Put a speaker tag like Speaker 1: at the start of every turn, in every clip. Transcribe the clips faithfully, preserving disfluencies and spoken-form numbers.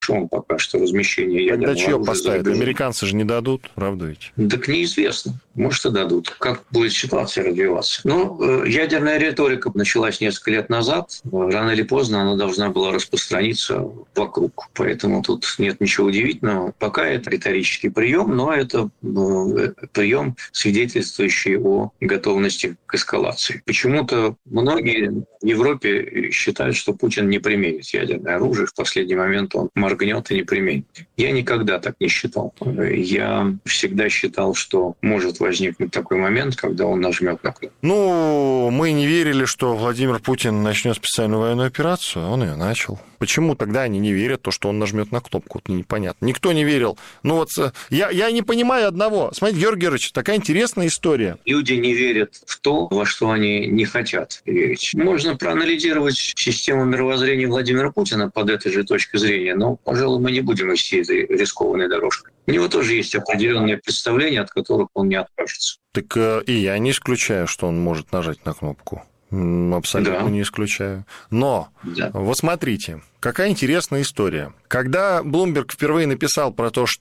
Speaker 1: пока что размещение ядерного
Speaker 2: Тогда чье
Speaker 1: оружия.
Speaker 2: поставят? Американцы же не дадут, правда ведь?
Speaker 1: Так неизвестно. Может, и дадут. Как будет ситуация развиваться? Ну, ядерная риторика началась несколько лет назад. Рано или поздно она должна была распространиться вокруг. Поэтому тут нет ничего удивительного. Пока это риторический прием, но это прием, свидетельствующий о готовности к эскалации. Почему-то многие в Европе считают, что Путин не применит ядерное оружие. В последний момент он моргнет и не применит. Я никогда так не считал. Я всегда считал, что может возникнуть такой момент, когда он нажмет на кнопку.
Speaker 2: Ну, мы не верили, что Владимир Путин начнет специальную военную операцию, он ее начал. Почему тогда они не верят в то, что он нажмет на кнопку? Вот непонятно. Никто не верил. Ну вот я, я не понимаю одного. Смотрите, Георгий Георгиевич, такая интересная история.
Speaker 1: Люди не верят в то, во что они не хотят верить. Можно проанализировать систему мировоззрения Владимира Путина под этой же точкой зрения, но, пожалуй, мы не будем идти этой рискованной дорожкой. У него тоже есть определенные представления, от которых он не откажется.
Speaker 2: Так и я не исключаю, что он может нажать на кнопку. Абсолютно да. не исключаю. Но, да. вот смотрите, какая интересная история. Когда Блумберг впервые написал про то,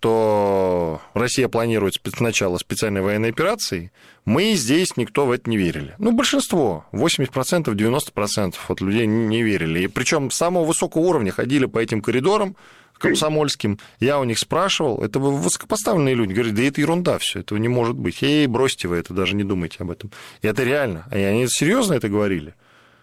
Speaker 2: что Россия планирует начало специальной военной операции, мы здесь никто в это не верили. Ну, большинство, восемьдесят процентов, девяносто процентов от людей не верили. И причем с самого высокого уровня ходили по этим коридорам комсомольским. Я у них спрашивал, это высокопоставленные люди, говорят, да это ерунда все, этого не может быть. Эй, бросьте вы это, даже не думайте об этом. И это реально. И они серьезно это говорили.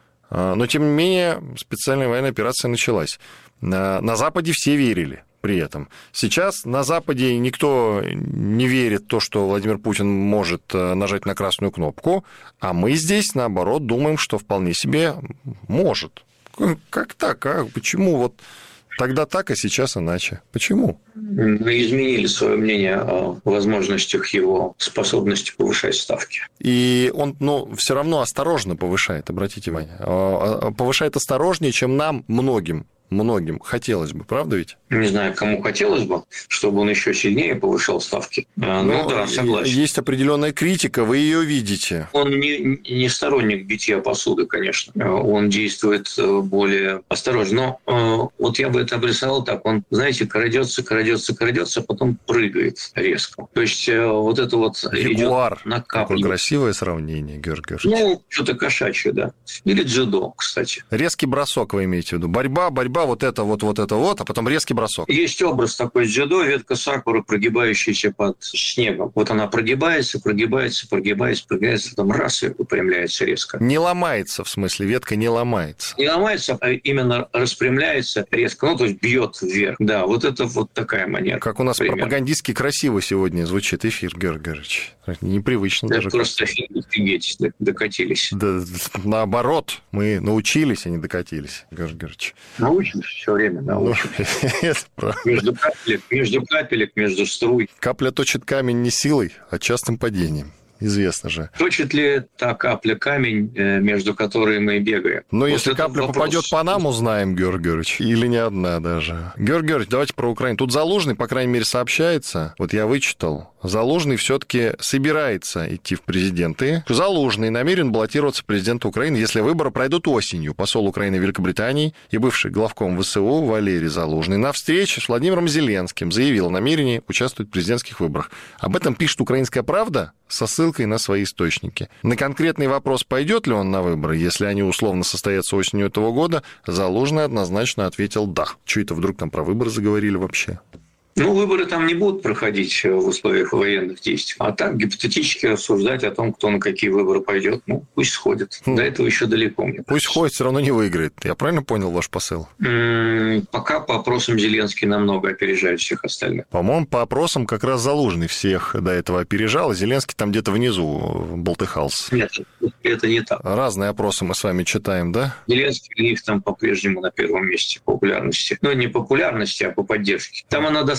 Speaker 2: Но, тем не менее, специальная военная операция началась. На Западе все верили при этом. Сейчас на Западе никто не верит в то, что Владимир Путин может нажать на красную кнопку, а мы здесь, наоборот, думаем, что вполне себе может. Как так? А почему вот... Тогда так, а сейчас иначе. Почему?
Speaker 1: Мы изменили свое мнение о возможностях его способности повышать ставки.
Speaker 2: И он, ну, все равно осторожно повышает, обратите внимание. Повышает осторожнее, чем нам, многим. Многим хотелось бы, правда ведь?
Speaker 1: Не знаю, кому хотелось бы, чтобы он еще сильнее повышал ставки. Ну, ну да, согласен.
Speaker 2: Есть определенная критика, вы ее видите.
Speaker 1: Он не, не сторонник битья посуды, конечно. Он действует более осторожно. Но вот я бы это обрисовал так. Он, знаете, крадется, крадется, крадется, а потом прыгает резко. То есть вот это вот
Speaker 2: Ягуар. Какое красивое сравнение, Георгий Георгиевич.
Speaker 1: Ну, что-то кошачье, да. Или дзюдо, кстати.
Speaker 2: Резкий бросок вы имеете в виду. Борьба, борьба. Вот это, вот, вот это, вот, а потом резкий бросок.
Speaker 1: Есть образ такой дзюдо, ветка сакуры, прогибающаяся под снегом. Вот она прогибается, прогибается, прогибается, прогибается, потом раз и выпрямляется резко.
Speaker 2: Не ломается, в смысле, ветка не ломается.
Speaker 1: Не ломается, а именно распрямляется резко, ну, то есть бьет вверх. Да, вот это вот такая манера.
Speaker 2: Как у нас примерно пропагандистски красиво сегодня звучит эфир, Георгий Георгиевич. Непривычно
Speaker 1: да,
Speaker 2: даже.
Speaker 1: Просто офигеть, докатились.
Speaker 2: Да, наоборот, мы научились, а не докатились, Георгий Георгиевич.
Speaker 1: Научимся все время, научимся. Ну, между капелек, между капелек, между струй.
Speaker 2: Капля точит камень не силой, а частым падением. Известно же.
Speaker 1: Точит ли та капля камень, между которой мы бегаем?
Speaker 2: Но вот если капля вопрос. Попадет по нам, узнаем, Георгий Георгиевич, или не одна даже. Георгий Георгиевич, давайте про Украину. Тут Залужный, по крайней мере, сообщается, вот я вычитал, Залужный все-таки собирается идти в президенты. Залужный намерен баллотироваться в президента Украины, если выборы пройдут осенью. Посол Украины в Великобритании и бывший главком ВСУ Валерий Залужный на встрече с Владимиром Зеленским заявил о намерении участвовать в президентских выборах. Об этом пишет «Украинская правда» со ссылкой на свои источники. На конкретный вопрос, пойдет ли он на выборы, если они условно состоятся осенью этого года, Залужный однозначно ответил «да». Чего это вдруг там про выборы заговорили вообще?
Speaker 1: Ну, выборы там не будут проходить в условиях военных действий. А так гипотетически рассуждать о том, кто на какие выборы пойдет, ну, пусть сходит. Хм. До этого еще далеко. Мне
Speaker 2: пусть ходит, все равно не выиграет. Я правильно понял ваш посыл?
Speaker 1: М-м, пока по опросам Зеленский намного опережает всех остальных.
Speaker 2: По-моему, по опросам как раз Залужный всех до этого опережал, а Зеленский там где-то внизу болтыхался.
Speaker 1: Нет, это не так.
Speaker 2: Разные опросы мы с вами читаем, да?
Speaker 1: Зеленский у них там по-прежнему на первом месте по популярности. Ну, не популярности, а по поддержке. Там она достаточно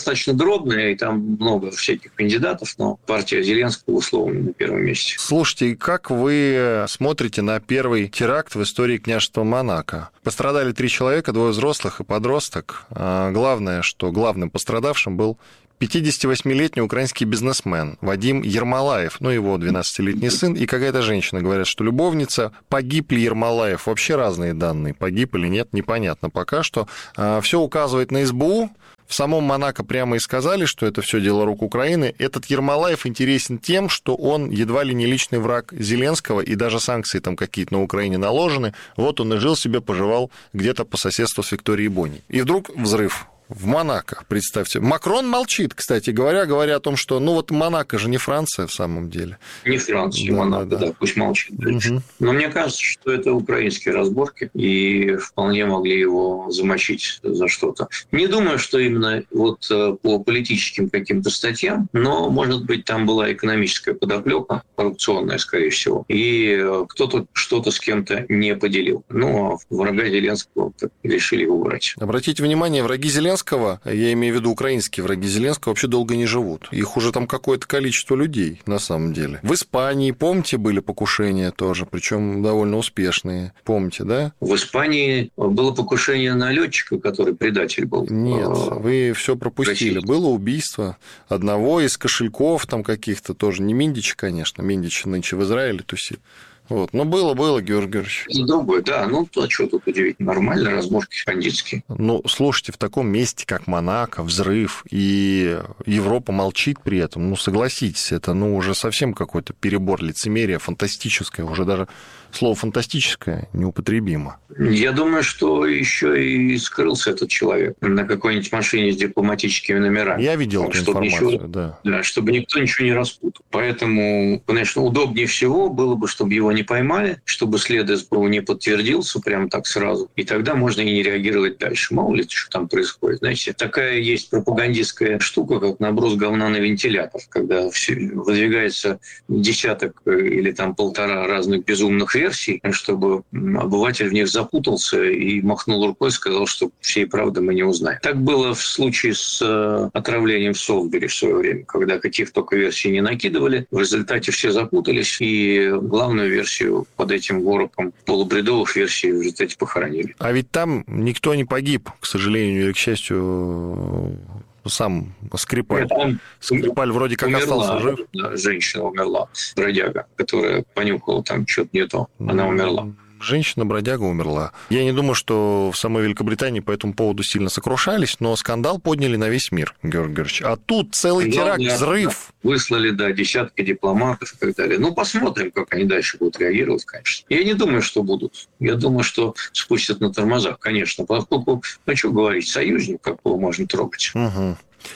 Speaker 1: достаточно дробная, и там много всяких кандидатов, но партия Зеленского условно на первом месте.
Speaker 2: Слушайте, как вы смотрите на первый теракт в истории княжества Монако? Пострадали три человека, двое взрослых и подросток. А главное, что главным пострадавшим был пятидесятивосьмилетний украинский бизнесмен Вадим Ермолаев, ну, его двенадцатилетний сын, и какая-то женщина, говорят, что любовница. Погиб ли Ермолаев? Вообще разные данные. Погиб или нет, непонятно пока что. Все указывает на эс бэ у. В самом Монако прямо и сказали, что это все дело рук Украины. Этот Ермолаев интересен тем, что он едва ли не личный враг Зеленского, и даже санкции там какие-то на Украине наложены. Вот он и жил себе, поживал где-то по соседству с Викторией Бони. И вдруг взрыв. В Монако, представьте. Макрон молчит, кстати говоря, говоря о том, что, ну, вот Монако же не Франция в самом деле.
Speaker 1: Не Франция, да, Монако, да, да. да, пусть молчит. Угу. Но мне кажется, что это украинские разборки, и вполне могли его замочить за что-то. Не думаю, что именно вот по политическим каким-то статьям, но, может быть, там была экономическая подоплека, коррупционная, скорее всего, и кто-то что-то с кем-то не поделил. Ну, а врага Зеленского решили убрать.
Speaker 2: Обратите внимание, враги Зеленского, я имею в виду украинские враги Зеленского, вообще долго не живут. Их уже там какое-то количество людей, на самом деле. В Испании, помните, были покушения тоже, причем довольно успешные. Помните, да?
Speaker 1: В Испании было покушение на летчика, который предатель был.
Speaker 2: Нет, вы все пропустили. России. Было убийство одного из кошельков там каких-то тоже. Не Миндича, конечно. Миндич нынче в Израиле тусит. Вот. Но было, было, Георгий Георгиевич.
Speaker 1: Другое, да. Ну, а что тут удивительно? Нормально, разборки бандитские.
Speaker 2: Ну, слушайте, в таком месте, как Монако, взрыв, и Европа молчит при этом, ну, согласитесь, это, ну, уже совсем какой-то перебор лицемерия, фантастическое, уже даже слово «фантастическое» неупотребимо.
Speaker 1: Я думаю, что еще и скрылся этот человек на какой-нибудь машине с дипломатическими номерами.
Speaker 2: Я видел эту информацию,
Speaker 1: ничего,
Speaker 2: да.
Speaker 1: Да, чтобы никто ничего не распутал. Поэтому, конечно, удобнее всего было бы, чтобы его не поймали, чтобы след эс бэ у не подтвердился прямо так сразу. И тогда можно и не реагировать дальше. Мало ли, что там происходит. Знаете, такая есть пропагандистская штука, как наброс говна на вентилятор, когда выдвигается десяток или там полтора разных безумных версий, чтобы обыватель в них запутался и махнул рукой, сказал, что всей правды мы не узнаем. Так было в случае с отравлением в Солсбери в свое время, когда каких только версий не накидывали. В результате все запутались, и главную версию под этим ворохом полубредовых версий в результате похоронили.
Speaker 2: А ведь там никто не погиб, к сожалению или к счастью, сам Скрипаль. Нет, он Скрипаль вроде как умерла, остался жив.
Speaker 1: Да, женщина умерла, бродяга, которая понюхала там что-то не то. Она умерла.
Speaker 2: Женщина-бродяга умерла. Я не думаю, что в самой Великобритании по этому поводу сильно сокрушались, но скандал подняли на весь мир, Георгий Георгиевич. А тут целый теракт, взрыв.
Speaker 1: Выслали, да, десятки дипломатов и так далее. Ну, посмотрим, как они дальше будут реагировать, конечно. Я не думаю, что будут. Я думаю, что спустят на тормозах, конечно. Поскольку, ну, что говорить, союзник, какого можно трогать.
Speaker 2: Угу.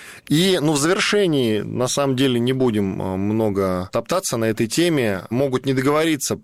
Speaker 2: И, ну, в завершении, на самом деле, не будем много топтаться на этой теме. Могут не договориться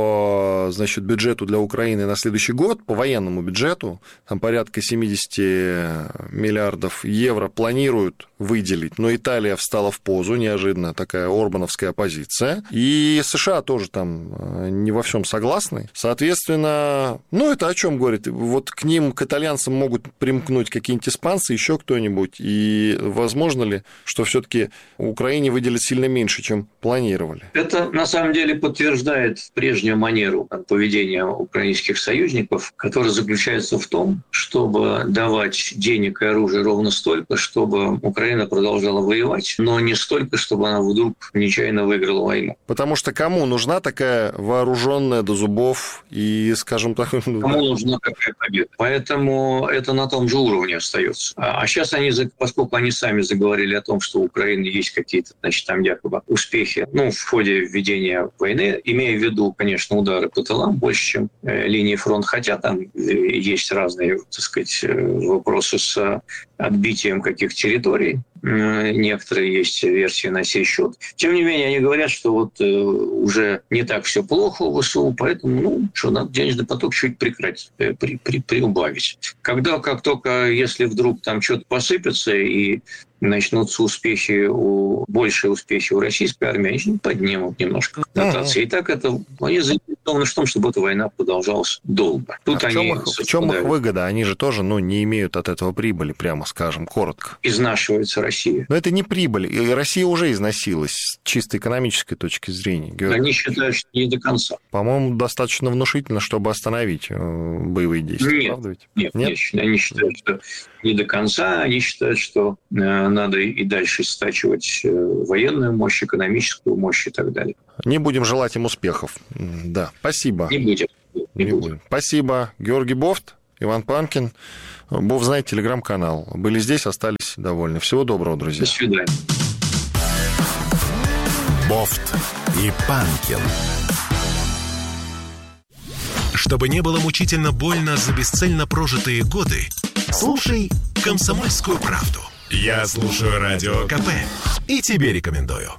Speaker 2: по, значит, бюджету для Украины на следующий год, по военному бюджету. Там порядка семьдесят миллиардов евро планируют выделить. Но Италия встала в позу, неожиданно такая орбановская позиция. И США тоже там не во всем согласны. Соответственно, ну, это о чем говорит? Вот к ним, к итальянцам, могут примкнуть какие-нибудь испанцы, еще кто-нибудь. И возможно ли, что все-таки Украине выделят сильно меньше, чем планировали?
Speaker 1: Это, на самом деле, подтверждает прежнюю манеру поведения украинских союзников, которая заключается в том, чтобы давать денег и оружие ровно столько, чтобы Украина продолжала воевать, но не столько, чтобы она вдруг нечаянно выиграла войну.
Speaker 2: Потому что кому нужна такая вооруженная до зубов и, скажем так...
Speaker 1: Кому нужна такая победа? Поэтому это на том же уровне остается. А сейчас они, поскольку они сами заговорили о том, что у Украины есть какие-то, значит, там якобы успехи, ну, в ходе введения войны, имея в виду, конечно, удары по тылам больше, чем э, линии фронта, хотя там э, есть разные, так сказать, э, вопросы с отбитием каких территорий. Некоторые есть версии на сей счет. Тем не менее, они говорят, что вот э, уже не так все плохо у ВСУ, поэтому, ну, что надо денежный поток чуть прекратить, э, при, при, приубавить. Когда, как только, если вдруг там что-то посыпется и начнутся успехи, у, большие успехи у российской армии, они поднимут немножко дотации. Mm-hmm. И так это, они заявили заинтересованы в том, чтобы эта война продолжалась долго. Тут
Speaker 2: а в, чем
Speaker 1: они
Speaker 2: их, в чем их выгода? Они же тоже ну, не имеют от этого прибыли, прямо скажем, коротко.
Speaker 1: Изнашивается Россия.
Speaker 2: Но это не прибыль. И Россия уже износилась с чисто экономической точки зрения. Георгий.
Speaker 1: Они считают, что не до конца.
Speaker 2: По-моему, достаточно внушительно, чтобы остановить боевые действия.
Speaker 1: Нет,
Speaker 2: правда ведь?
Speaker 1: Нет, нет, нет, они считают, что не до конца. Они считают, что э, надо и дальше стачивать э, военную мощь, экономическую мощь и так далее.
Speaker 2: Не будем желать им успехов. Да, спасибо.
Speaker 1: Не будем. Не
Speaker 2: не
Speaker 1: будем.
Speaker 2: будем. Спасибо. Георгий Бофт, Иван Панкин. Бов знает телеграм-канал. Были здесь, остались довольны. Всего доброго, друзья.
Speaker 1: До свидания.
Speaker 3: Бофт и Панкин. Чтобы не было мучительно больно за бесцельно прожитые годы, слушай «Комсомольскую правду». Я слушаю Радио КП и тебе рекомендую.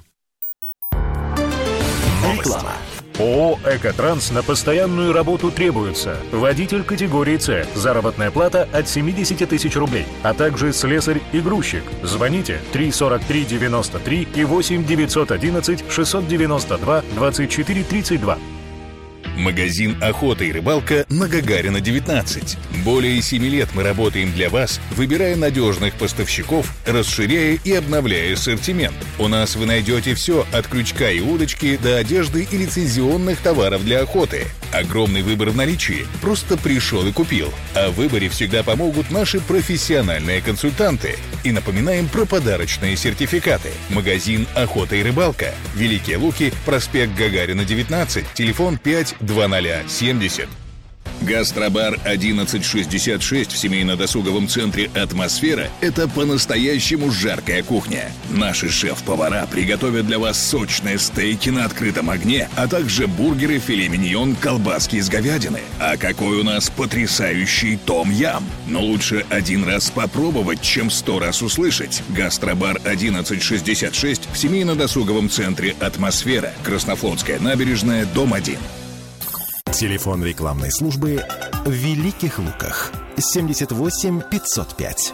Speaker 3: Реклама.
Speaker 4: ООО «Экотранс» на постоянную работу требуется. Водитель категории «С». Заработная плата от семьдесят тысяч рублей. А также слесарь и грузчик. Звоните три сорок три девяносто три и восемь девятьсот одиннадцать шестьсот девяносто два двадцать четыре тридцать два.
Speaker 3: Магазин «Охота и рыбалка» на Гагарина, девятнадцать. Более семи лет мы работаем для вас, выбирая надежных поставщиков, расширяя и обновляя ассортимент. У нас вы найдете все от крючка и удочки до одежды и лицензионных товаров для охоты. Огромный выбор в наличии. Просто пришел и купил. А в выборе всегда помогут наши профессиональные консультанты. И напоминаем про подарочные сертификаты. Магазин «Охота и рыбалка». Великие Луки, проспект Гагарина, девятнадцать, телефон пять два ноль семьдесят. Гастробар одиннадцать шестьдесят шесть в семейно-досуговом центре «Атмосфера» — это по-настоящему жаркая кухня. Наши шеф-повара приготовят для вас сочные стейки на открытом огне, а также бургеры, филе миньон, колбаски из говядины. А какой у нас потрясающий том-ям! Но лучше один раз попробовать, чем сто раз услышать. Гастробар одиннадцать шестьдесят шесть в семейно-досуговом центре «Атмосфера», Краснофлотская набережная, дом один.
Speaker 5: Телефон рекламной службы в Великих Луках семьдесят восемь пятьсот пять.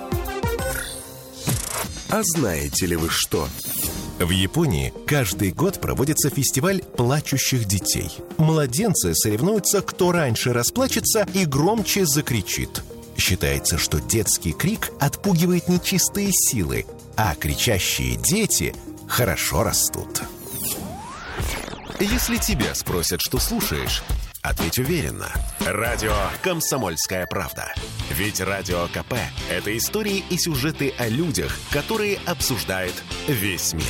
Speaker 3: А знаете ли вы что? В Японии каждый год проводится фестиваль плачущих детей. Младенцы соревнуются, кто раньше расплачется и громче закричит. Считается, что детский крик отпугивает нечистые силы, а кричащие дети хорошо растут. Если тебя спросят, что слушаешь, ответь уверенно. Радио «Комсомольская правда». Ведь Радио КП – это истории и сюжеты о людях, которые обсуждает весь мир.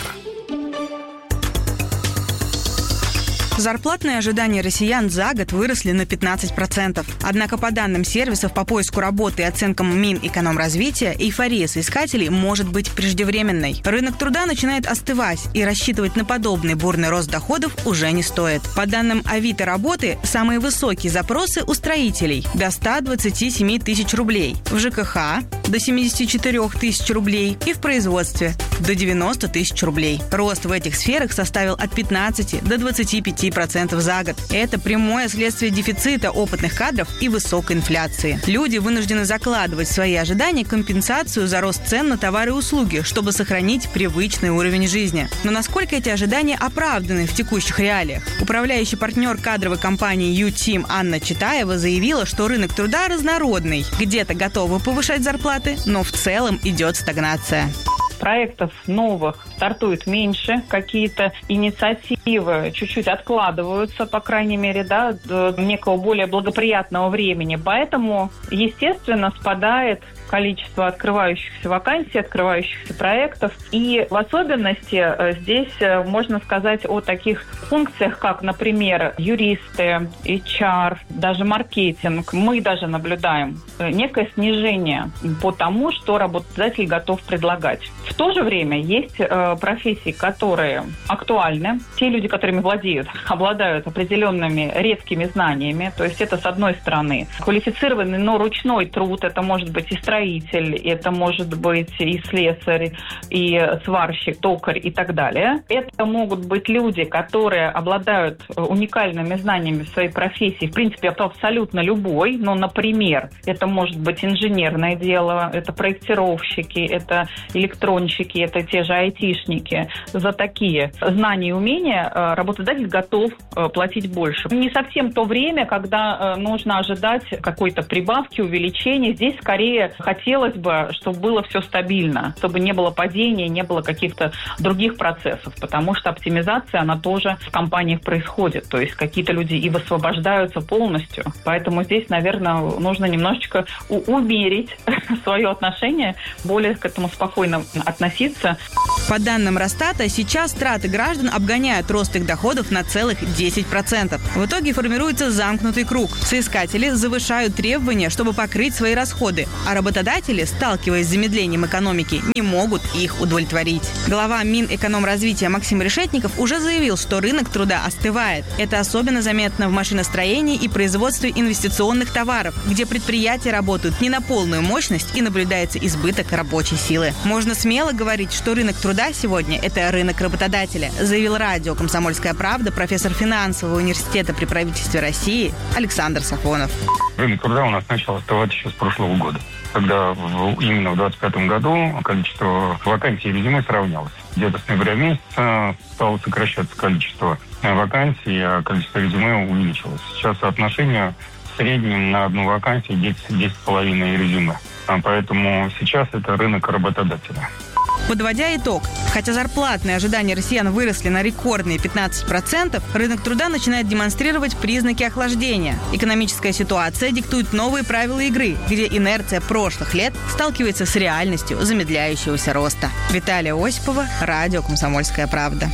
Speaker 6: Зарплатные ожидания россиян за год выросли на пятнадцать процентов. Однако по данным сервисов по поиску работы и оценкам Минэкономразвития, эйфория соискателей может быть преждевременной. Рынок труда начинает остывать, и рассчитывать на подобный бурный рост доходов уже не стоит. По данным Авито работы, самые высокие запросы у строителей – до ста двадцати семи тысяч рублей, в ЖКХ – до семидесяти четырёх тысяч рублей и в производстве – до девяноста тысяч рублей. Рост в этих сферах составил от пятнадцати до двадцати пяти процентов за год. Это прямое следствие дефицита опытных кадров и высокой инфляции. Люди вынуждены закладывать в свои ожидания компенсацию за рост цен на товары и услуги, чтобы сохранить привычный уровень жизни. Но насколько эти ожидания оправданы в текущих реалиях? Управляющий партнер кадровой компании ю-Тим Анна Читаева заявила, что рынок труда разнородный. Где-то готовы повышать зарплаты, но в целом идет стагнация.
Speaker 7: Проектов новых стартует меньше, какие-то инициативы чуть-чуть откладываются, по крайней мере, да, до некого более благоприятного времени. Поэтому, естественно, спадает количество открывающихся вакансий, открывающихся проектов. И в особенности здесь можно сказать о таких функциях, как, например, юристы, эйч ар, даже маркетинг. Мы даже наблюдаем некое снижение по тому, что работодатель готов предлагать. В то же время есть профессии, которые актуальны. Те люди, которыми владеют, обладают определенными редкими знаниями. То есть это, с одной стороны, квалифицированный, но ручной труд. Это может быть и строительство, строитель, это может быть и слесарь, и сварщик, токарь и так далее. Это могут быть люди, которые обладают уникальными знаниями в своей профессии, в принципе, абсолютно любой. Но, например, это может быть инженерное дело, это проектировщики, это электронщики, это те же айтишники. За такие знания и умения работодатель готов платить больше. Не совсем то время, когда нужно ожидать какой-то прибавки, увеличения. Здесь скорее хотелось бы, чтобы было все стабильно, чтобы не было падения, не было каких-то других процессов, потому что оптимизация, она тоже в компаниях происходит. То есть какие-то люди и высвобождаются полностью. Поэтому здесь, наверное, нужно немножечко умерить свое отношение, более к этому спокойно относиться.
Speaker 6: По данным Росстата, сейчас траты граждан обгоняют рост их доходов на целых десять процентов. В итоге формируется замкнутый круг. Соискатели завышают требования, чтобы покрыть свои расходы, а работодатели, сталкиваясь с замедлением экономики, не могут их удовлетворить. Глава Минэкономразвития Максим Решетников уже заявил, что рынок труда остывает. Это особенно заметно в машиностроении и производстве инвестиционных товаров, где предприятия работают не на полную мощность и наблюдается избыток рабочей силы. Можно смело говорить, что рынок труда сегодня – это рынок работодателя, заявил радио «Комсомольская правда» профессор финансового университета при правительстве России Александр Сафонов.
Speaker 8: Рынок труда у нас начал остывать еще с прошлого года, когда в, именно в двадцать пятом году количество вакансий и резюме сравнялось. Где-то с ноября месяца стало сокращаться количество вакансий, а количество резюме увеличилось. Сейчас соотношение в среднем на одну вакансию десять с половиной резюме. А поэтому сейчас это рынок работодателя.
Speaker 6: Подводя итог, хотя зарплатные ожидания россиян выросли на рекордные пятнадцать процентов, рынок труда начинает демонстрировать признаки охлаждения. Экономическая ситуация диктует новые правила игры, где инерция прошлых лет сталкивается с реальностью замедляющегося роста. Виталия Осипова, радио «Комсомольская правда».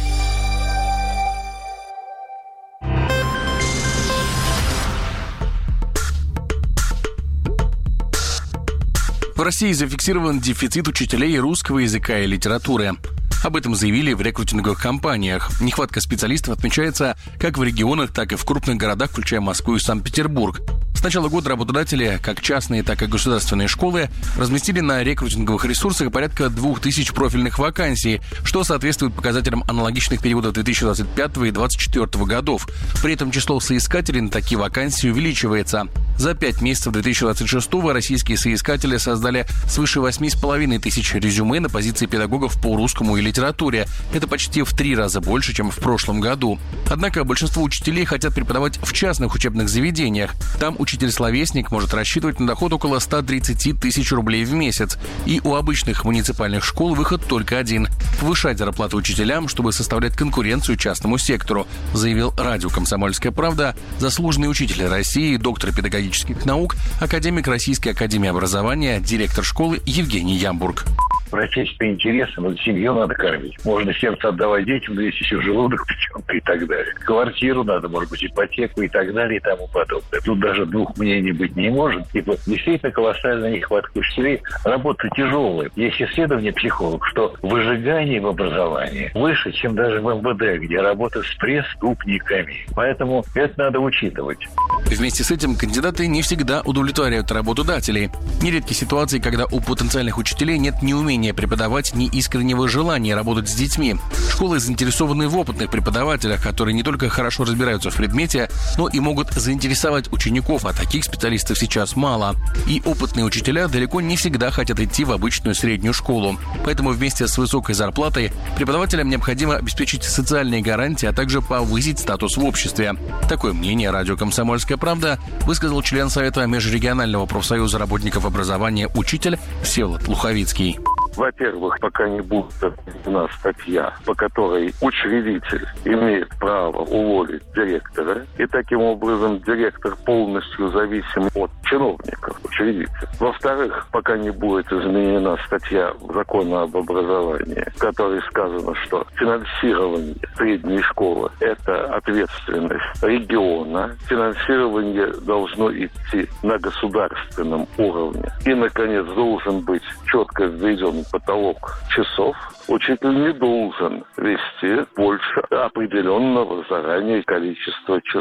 Speaker 9: В России зафиксирован дефицит учителей русского языка и литературы. Об этом заявили в рекрутинговых компаниях. Нехватка специалистов отмечается как в регионах, так и в крупных городах, включая Москву и Санкт-Петербург. С начала года работодатели, как частные, так и государственные школы, разместили на рекрутинговых ресурсах порядка двух тысяч профильных вакансий, что соответствует показателям аналогичных периодов две тысячи двадцать пятого и две тысячи двадцать четвёртого годов. При этом число соискателей на такие вакансии увеличивается. За пять месяцев две тысячи двадцать шестого российские соискатели создали свыше восемь с половиной тысяч резюме на позиции педагогов по русскому и литературе. Это почти в три раза больше, чем в прошлом году. Однако большинство учителей хотят преподавать в частных учебных заведениях. Там учитель-словесник может рассчитывать на доход около ста тридцати тысяч рублей в месяц. И у обычных муниципальных школ выход только один – повышать зарплаты учителям, чтобы составлять конкуренцию частному сектору, заявил радио «Комсомольская правда» заслуженный учитель России, доктор педагогических наук, академик Российской академии образования, директор школы Евгений Ямбург.
Speaker 10: Прочесть-то интересно, но семью надо кормить. Можно сердце отдавать детям, но есть еще желудок причем-то и так далее. Квартиру надо, может быть, ипотеку и так далее и тому подобное. Тут даже двух мнений быть не может. И вот действительно колоссальная нехватка учителей. Работа тяжелая. Есть исследование психологов, что выжигание в образовании выше, чем даже в эм вэ дэ, где работа с преступниками. Поэтому это надо учитывать.
Speaker 9: Вместе с этим кандидаты не всегда удовлетворяют работодателей. Нередки ситуации, когда у потенциальных учителей нет ни умения преподавать, ни искреннего желания работать с детьми. Школы заинтересованы в опытных преподавателях, которые не только хорошо разбираются в предмете, но и могут заинтересовать учеников, а таких специалистов сейчас мало. И опытные учителя далеко не всегда хотят идти в обычную среднюю школу. Поэтому вместе с высокой зарплатой преподавателям необходимо обеспечить социальные гарантии, а также повысить статус в обществе. Такое мнение радио «Комсомольская правда» высказал член Совета межрегионального профсоюза работников образования «Учитель» Всеволод Луховицкий.
Speaker 11: Во-первых, пока не будет отменена статья, по которой учредитель имеет право уволить директора, и таким образом директор полностью зависим от чиновников, учредителя. Во-вторых, пока не будет изменена статья закона об образовании, в которой сказано, что финансирование средней школы – это ответственность региона, финансирование должно идти на государственном уровне. И, наконец, должен быть четко введен потолок часов. Учитель не должен вести больше определенного заранее количества часов.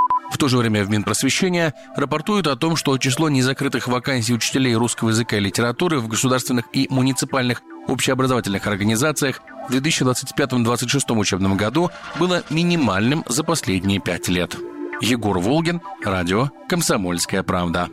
Speaker 9: В то же время в Минпросвещения рапортуют о том, что число незакрытых вакансий учителей русского языка и литературы в государственных и муниципальных общеобразовательных организациях в две тысячи двадцать пятом — две тысячи двадцать шестом учебном году было минимальным за последние пять лет. Егор Волгин, радио «Комсомольская правда».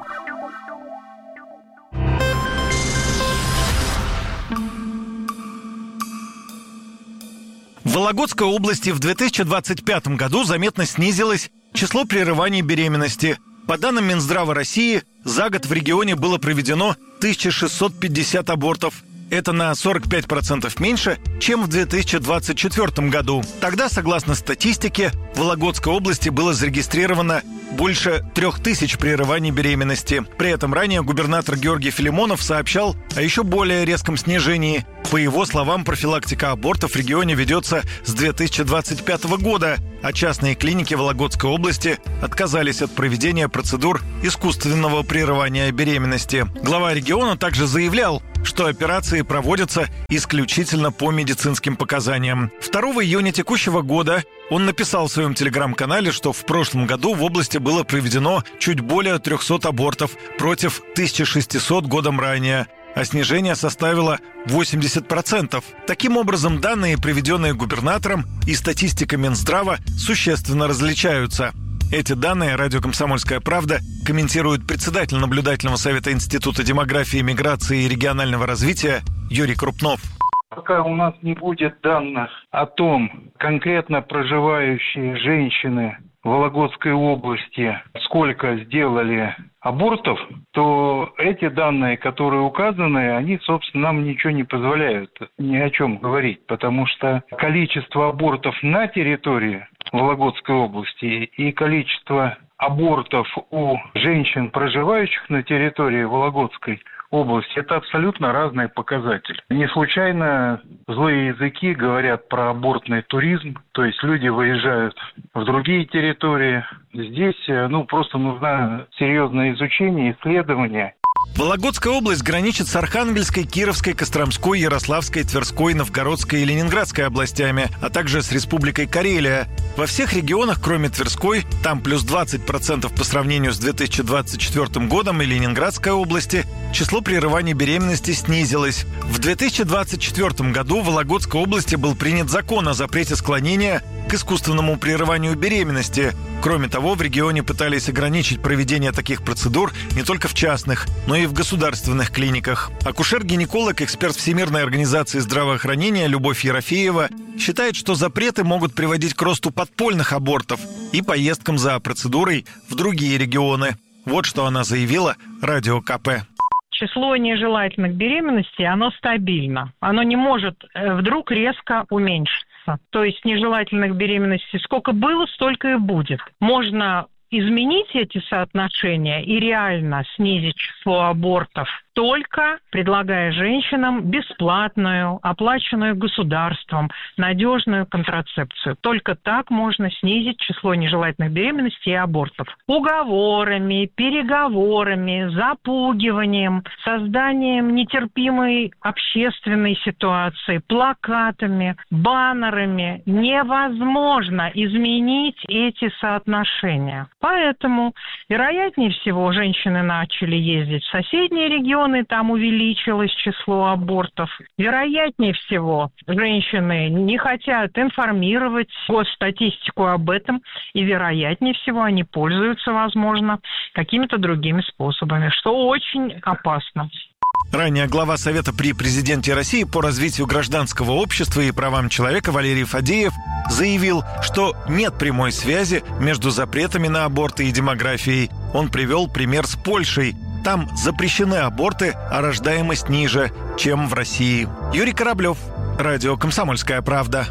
Speaker 12: В Вологодской области в две тысячи двадцать пятом году заметно снизилось число прерываний беременности. По данным Минздрава России, за год в регионе было проведено тысяча шестьсот пятьдесят абортов. Это на сорок пять процентов меньше, чем в две тысячи двадцать четвёртом году. Тогда, согласно статистике, в Вологодской области было зарегистрировано больше трех тысяч прерываний беременности. При этом ранее губернатор Георгий Филимонов сообщал о еще более резком снижении. По его словам, профилактика абортов в регионе ведется с две тысячи двадцать пятого года, а частные клиники Вологодской области отказались от проведения процедур искусственного прерывания беременности. Глава региона также заявлял, что операции проводятся исключительно по медицинским показаниям. второго июня текущего года он написал в своем телеграм-канале, что в прошлом году в области было проведено чуть более трехсот абортов против тысячи шестисот годом ранее, а снижение составило восемьдесят процентов. Таким образом, данные, приведенные губернатором, и статистика Минздрава существенно различаются. Эти данные радио «Комсомольская правда» комментирует председатель наблюдательного совета Института демографии, миграции и регионального развития Юрий Крупнов.
Speaker 13: Пока у нас не будет данных о том, конкретно проживающие женщины в Вологодской области сколько сделали абортов, то эти данные, которые указаны, они, собственно, нам ничего не позволяют ни о чем говорить, потому что количество абортов на территории Вологодской области и количество абортов у женщин, проживающих на территории Вологодской области, это абсолютно разные показатели. Не случайно злые языки говорят про абортный туризм, то есть люди выезжают в другие территории. Здесь, ну, просто нужно серьезное изучение, исследование.
Speaker 12: Вологодская область граничит с Архангельской, Кировской, Костромской, Ярославской, Тверской, Новгородской и Ленинградской областями, а также с Республикой Карелия. Во всех регионах, кроме Тверской, там плюс двадцать процентов по сравнению с две тысячи двадцать четвёртым годом, и Ленинградской области, число прерываний беременности снизилось. В две тысячи двадцать четвёртом году в Вологодской области был принят закон о запрете склонения к искусственному прерыванию беременности. Кроме того, в регионе пытались ограничить проведение таких процедур не только в частных, но и в государственных клиниках. Акушер-гинеколог, эксперт Всемирной организации здравоохранения Любовь Ерофеева считает, что запреты могут приводить к росту подпольных абортов и поездкам за процедурой в другие регионы. Вот что она заявила радио ка пэ.
Speaker 14: Число нежелательных беременностей, оно стабильно. Оно не может вдруг резко уменьшиться. То есть нежелательных беременностей сколько было, столько и будет. Можно изменить эти соотношения и реально снизить число абортов, только предлагая женщинам бесплатную, оплаченную государством, надежную контрацепцию. Только так можно снизить число нежелательных беременностей и абортов. Уговорами, переговорами, запугиванием, созданием нетерпимой общественной ситуации, плакатами, баннерами невозможно изменить эти соотношения. Поэтому, вероятнее всего, женщины начали ездить в соседние регионы, там увеличилось число абортов. Вероятнее всего, женщины не хотят информировать госстатистику об этом, и вероятнее всего, они пользуются, возможно, какими-то другими способами, что очень опасно.
Speaker 12: Ранее глава Совета при президенте России по развитию гражданского общества и правам человека Валерий Фадеев заявил, что нет прямой связи между запретами на аборты и демографией. Он привел пример с Польшей. Там запрещены аборты, а рождаемость ниже, чем в России. Юрий Кораблев, радио «Комсомольская правда».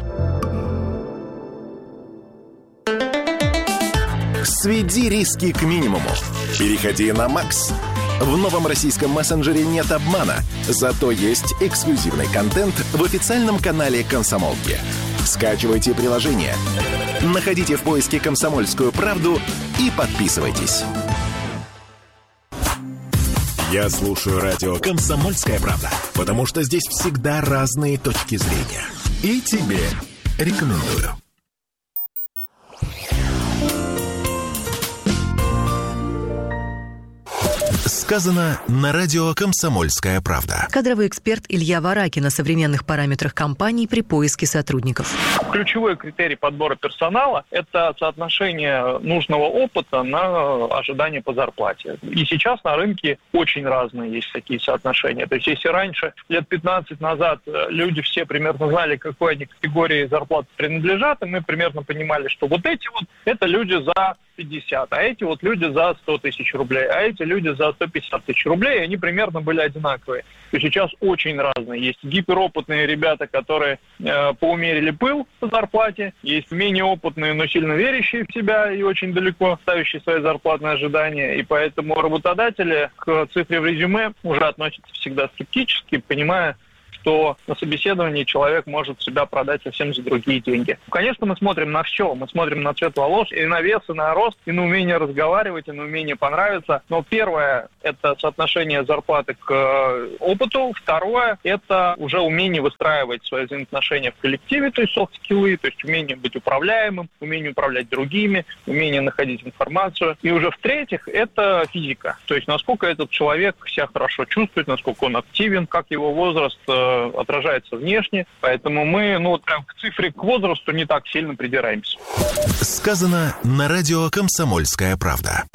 Speaker 5: Сведи риски к минимуму. Переходи на Макс. В новом российском мессенджере нет обмана, зато есть эксклюзивный контент в официальном канале «Комсомолки». Скачивайте приложение, находите в поиске «Комсомольскую правду» и подписывайтесь. Я слушаю радио «Комсомольская правда», потому что здесь всегда разные точки зрения. И тебе рекомендую. Сказано на радио «Комсомольская правда».
Speaker 15: Кадровый эксперт Илья Варакин о современных параметрах компаний при поиске сотрудников.
Speaker 16: Ключевой критерий подбора персонала – это соотношение нужного опыта на ожидание по зарплате. И сейчас на рынке очень разные есть такие соотношения. То есть если раньше, лет пятнадцать назад, люди все примерно знали, к какой они категории зарплаты принадлежат, и мы примерно понимали, что вот эти вот – это люди за пятьдесят, а эти вот люди за сто тысяч рублей, а эти люди за сто пятьдесят тысяч рублей, и они примерно были одинаковые. То есть сейчас очень разные. Есть гиперопытные ребята, которые э, поумерили пыл по зарплате, есть менее опытные, но сильно верящие в себя и очень далеко ставящие свои зарплатные ожидания, и поэтому работодатели к цифре в резюме уже относятся всегда скептически, понимая, что на собеседовании человек может себя продать совсем за другие деньги. Конечно, мы смотрим на все. Мы смотрим на цвет волос, и на вес, и на рост, и на умение разговаривать, и на умение понравиться. Но первое – это соотношение зарплаты к опыту. Второе – это уже умение выстраивать свои взаимоотношения в коллективе, то есть софт-скиллы, то есть умение быть управляемым, умение управлять другими, умение находить информацию. И уже в-третьих, это физика. То есть насколько этот человек себя хорошо чувствует, насколько он активен, как его возраст отражается внешне, поэтому мы, ну, вот прям к цифре, к возрасту не так сильно придираемся.
Speaker 5: Сказано на радио «Комсомольская правда».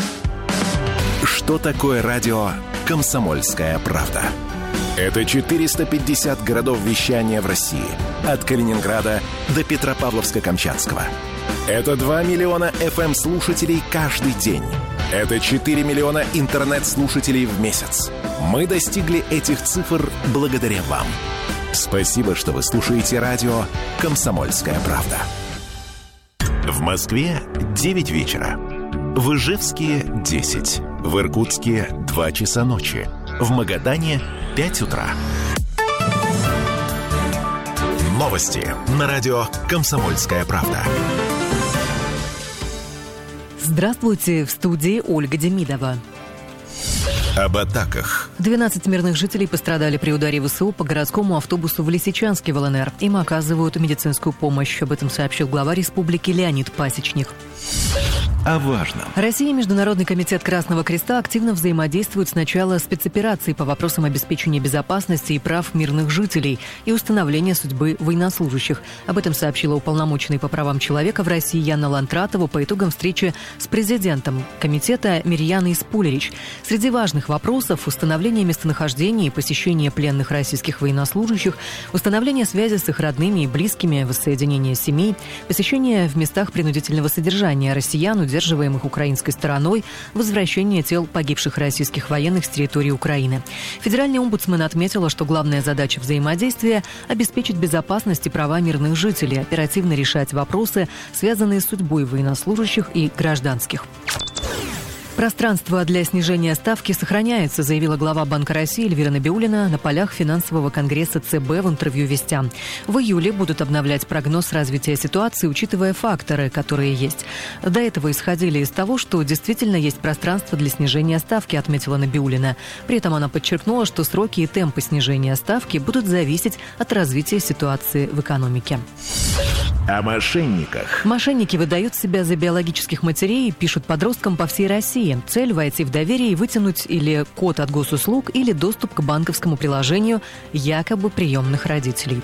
Speaker 5: Что такое радио «Комсомольская правда»? Это четыреста пятьдесят городов вещания в России, от Калининграда до Петропавловска-Камчатского. Это два миллиона эф эм-слушателей каждый день. Это четыре миллиона интернет-слушателей в месяц. Мы достигли этих цифр благодаря вам. Спасибо, что вы слушаете радио «Комсомольская правда». В Москве девять вечера. В Ижевске десять. В Иркутске два часа ночи. В Магадане пять утра. Новости на радио «Комсомольская правда».
Speaker 15: Здравствуйте, в студии Ольга Демидова.
Speaker 5: Об атаках.
Speaker 15: двенадцать мирных жителей пострадали при ударе ВСУ по городскому автобусу в Лисичанске в эл эн эр. Им оказывают медицинскую помощь. Об этом сообщил глава республики Леонид Пасечник.
Speaker 5: О важном.
Speaker 15: Россия и Международный комитет Красного Креста активно взаимодействуют с начала спецоперации по вопросам обеспечения безопасности и прав мирных жителей и установления судьбы военнослужащих. Об этом сообщила уполномоченный по правам человека в России Яна Лантратова по итогам встречи с президентом комитета Мирьяной Спулерич. Среди важных вопросов – установление местонахождения и посещение пленных российских военнослужащих, установление связи с их родными и близкими, воссоединение семей, посещение в местах принудительного содержания россиян, удерживаемых украинской стороной, возвращение тел погибших российских военных с территории Украины. Федеральный омбудсмен отметила, что главная задача взаимодействия – обеспечить безопасность и права мирных жителей, оперативно решать вопросы, связанные с судьбой военнослужащих и гражданских. Пространство для снижения ставки сохраняется, заявила глава Банка России Эльвира Набиуллина на полях финансового конгресса цэ бэ в интервью «Вестям». В июле будут обновлять прогноз развития ситуации, учитывая факторы, которые есть. До этого исходили из того, что действительно есть пространство для снижения ставки, отметила Набиуллина. При этом она подчеркнула, что сроки и темпы снижения ставки будут зависеть от развития ситуации в экономике.
Speaker 5: О мошенниках.
Speaker 15: Мошенники выдают себя за биологических матерей и пишут подросткам по всей России. Цель – войти в доверие и вытянуть или код от госуслуг, или доступ к банковскому приложению якобы приемных родителей.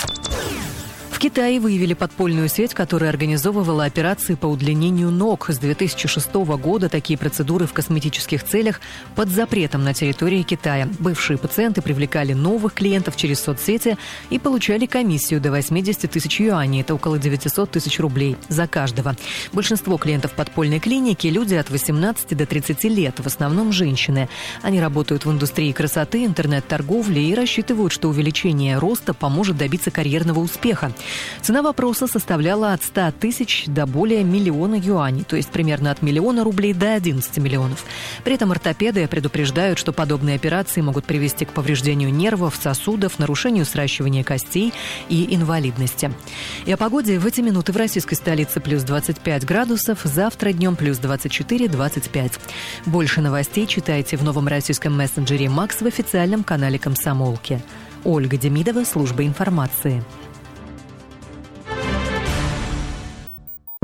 Speaker 15: В Китае выявили подпольную сеть, которая организовывала операции по удлинению ног. С две тысячи шестого года такие процедуры в косметических целях под запретом на территории Китая. Бывшие пациенты привлекали новых клиентов через соцсети и получали комиссию до восемьдесят тысяч юаней. Это около девятьсот тысяч рублей за каждого. Большинство клиентов подпольной клиники – люди от восемнадцати до тридцати лет, в основном женщины. Они работают в индустрии красоты, интернет-торговли и рассчитывают, что увеличение роста поможет добиться карьерного успеха. Цена вопроса составляла от ста тысяч до более миллиона юаней, то есть примерно от миллиона рублей до одиннадцати миллионов. При этом ортопеды предупреждают, что подобные операции могут привести к повреждению нервов, сосудов, нарушению сращивания костей и инвалидности. И о погоде в эти минуты в российской столице плюс двадцать пять градусов, завтра днем плюс двадцать четыре - двадцать пять. Больше новостей читайте в новом российском мессенджере «Макс» в официальном канале «Комсомолки». Ольга Демидова, служба информации.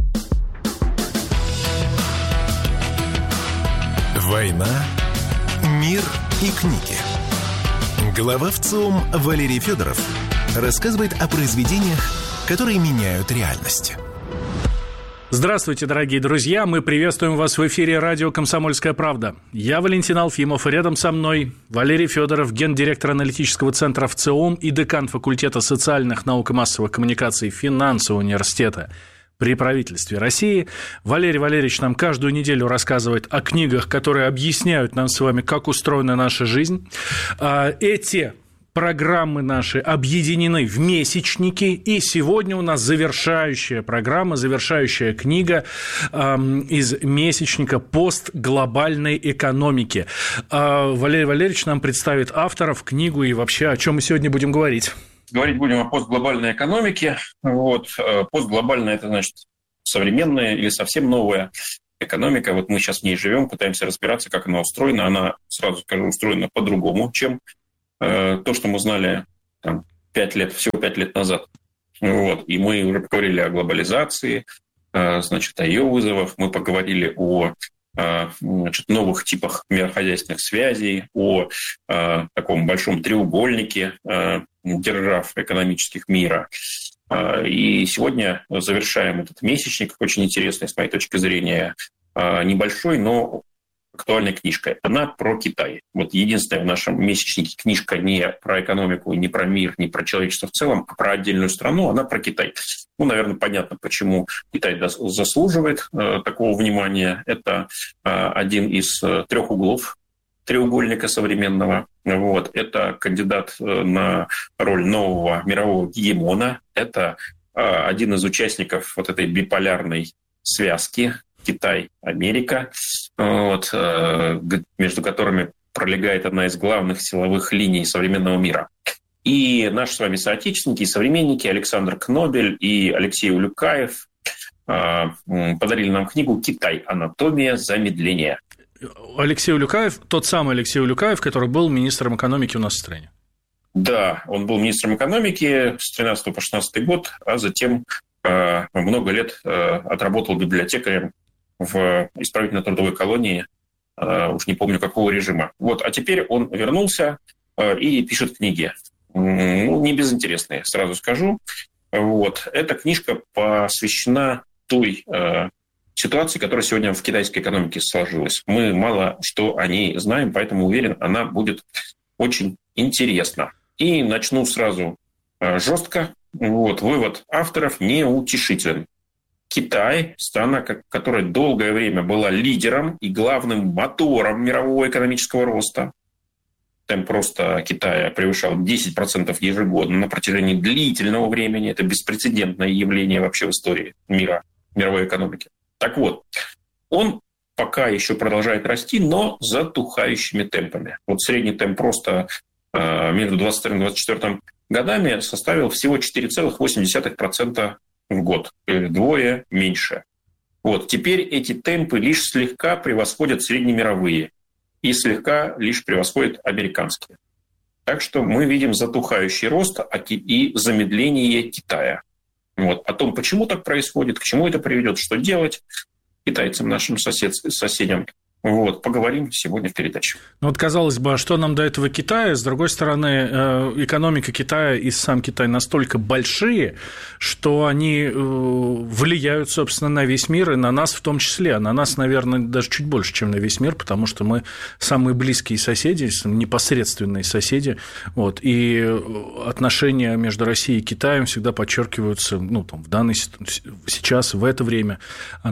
Speaker 5: Война и книги. Глава ВЦИОМ Валерий Федоров рассказывает о произведениях, которые меняют реальность.
Speaker 17: Здравствуйте, дорогие друзья! Мы приветствуем вас в эфире радио «Комсомольская правда». Я Валентин Алфимов, и рядом со мной Валерий Федоров, гендиректор аналитического центра ВЦИОМ и декан факультета социальных наук и массовых коммуникаций Финансового университета при правительстве России. Валерий Валерьевич нам каждую неделю рассказывает о книгах, которые объясняют нам с вами, как устроена наша жизнь. Эти программы наши объединены в месячники, и сегодня у нас завершающая программа, завершающая книга э, из месячника «Постглобальной экономики». Э, Валерий Валерьевич нам представит авторов, книгу и вообще, о чем мы сегодня будем говорить.
Speaker 18: Говорить будем о постглобальной экономике. Вот. Постглобальная – это, значит, современная или совсем новая экономика. Вот мы сейчас в ней живем, пытаемся разбираться, как она устроена. Она, сразу скажу, устроена по-другому, чем то, что мы знали там, пять лет, всего пять лет назад. Вот. И мы уже поговорили о глобализации, значит, о ее вызовах. Мы поговорили о значит, новых типах мирохозяйственных связей, о таком большом треугольнике держав экономических мира. И сегодня завершаем этот месячник, очень интересный, с моей точки зрения, небольшой, но актуальная книжка. Она про Китай. Вот единственная в нашем месячнике книжка не про экономику, не про мир, не про человечество в целом, а про отдельную страну, она про Китай. Ну, наверное, понятно, почему Китай заслуживает э, такого внимания. Это э, один из э, трех углов треугольника современного. Вот. Это кандидат э, на роль нового мирового гегемона. Это э, один из участников вот этой биполярной связки Китай-Америка, вот, между которыми пролегает одна из главных силовых линий современного мира. И наши с вами соотечественники и современники Александр Кнобель и Алексей Улюкаев подарили нам книгу «Китай. Анатомия замедления».
Speaker 17: Алексей Улюкаев, тот самый Алексей Улюкаев, который был министром экономики у нас в стране.
Speaker 18: Да, он был министром экономики с тринадцатого по шестнадцатый год, а затем много лет отработал библиотекарем в исправительно-трудовой колонии, уж не помню какого режима. Вот, а теперь он вернулся и пишет книги. Ну, не безинтересные, сразу скажу. Вот. Эта книжка посвящена той э, ситуации, которая сегодня в китайской экономике сложилась. Мы мало что о ней знаем, поэтому уверен, она будет очень интересна. И начну сразу э, жестко. Вот, вывод авторов неутешителен. Китай, страна, которая долгое время была лидером и главным мотором мирового экономического роста. Темп роста Китая превышал десять процентов ежегодно на протяжении длительного времени. Это беспрецедентное явление вообще в истории мира, мировой экономики. Так вот, он пока еще продолжает расти, но затухающими темпами. Вот средний темп роста э, между двадцать вторым и двадцать четвёртым годами составил всего четыре целых восемь десятых процента в год, или вдвое меньше. Вот. Теперь эти темпы лишь слегка превосходят среднемировые и слегка лишь превосходят американские. Так что мы видим затухающий рост и замедление Китая. Вот. О том, почему так происходит, к чему это приведет, что делать китайцам, нашим сосед, соседям, вот, поговорим сегодня в передаче.
Speaker 17: Ну вот, казалось бы, а что нам до этого Китая? С другой стороны, экономика Китая и сам Китай настолько большие, что они влияют, собственно, на весь мир и на нас в том числе. А на нас, наверное, даже чуть больше, чем на весь мир, потому что мы самые близкие соседи, непосредственные соседи. Вот, и отношения между Россией и Китаем всегда подчеркиваются, ну, там, в данной сейчас, в это время,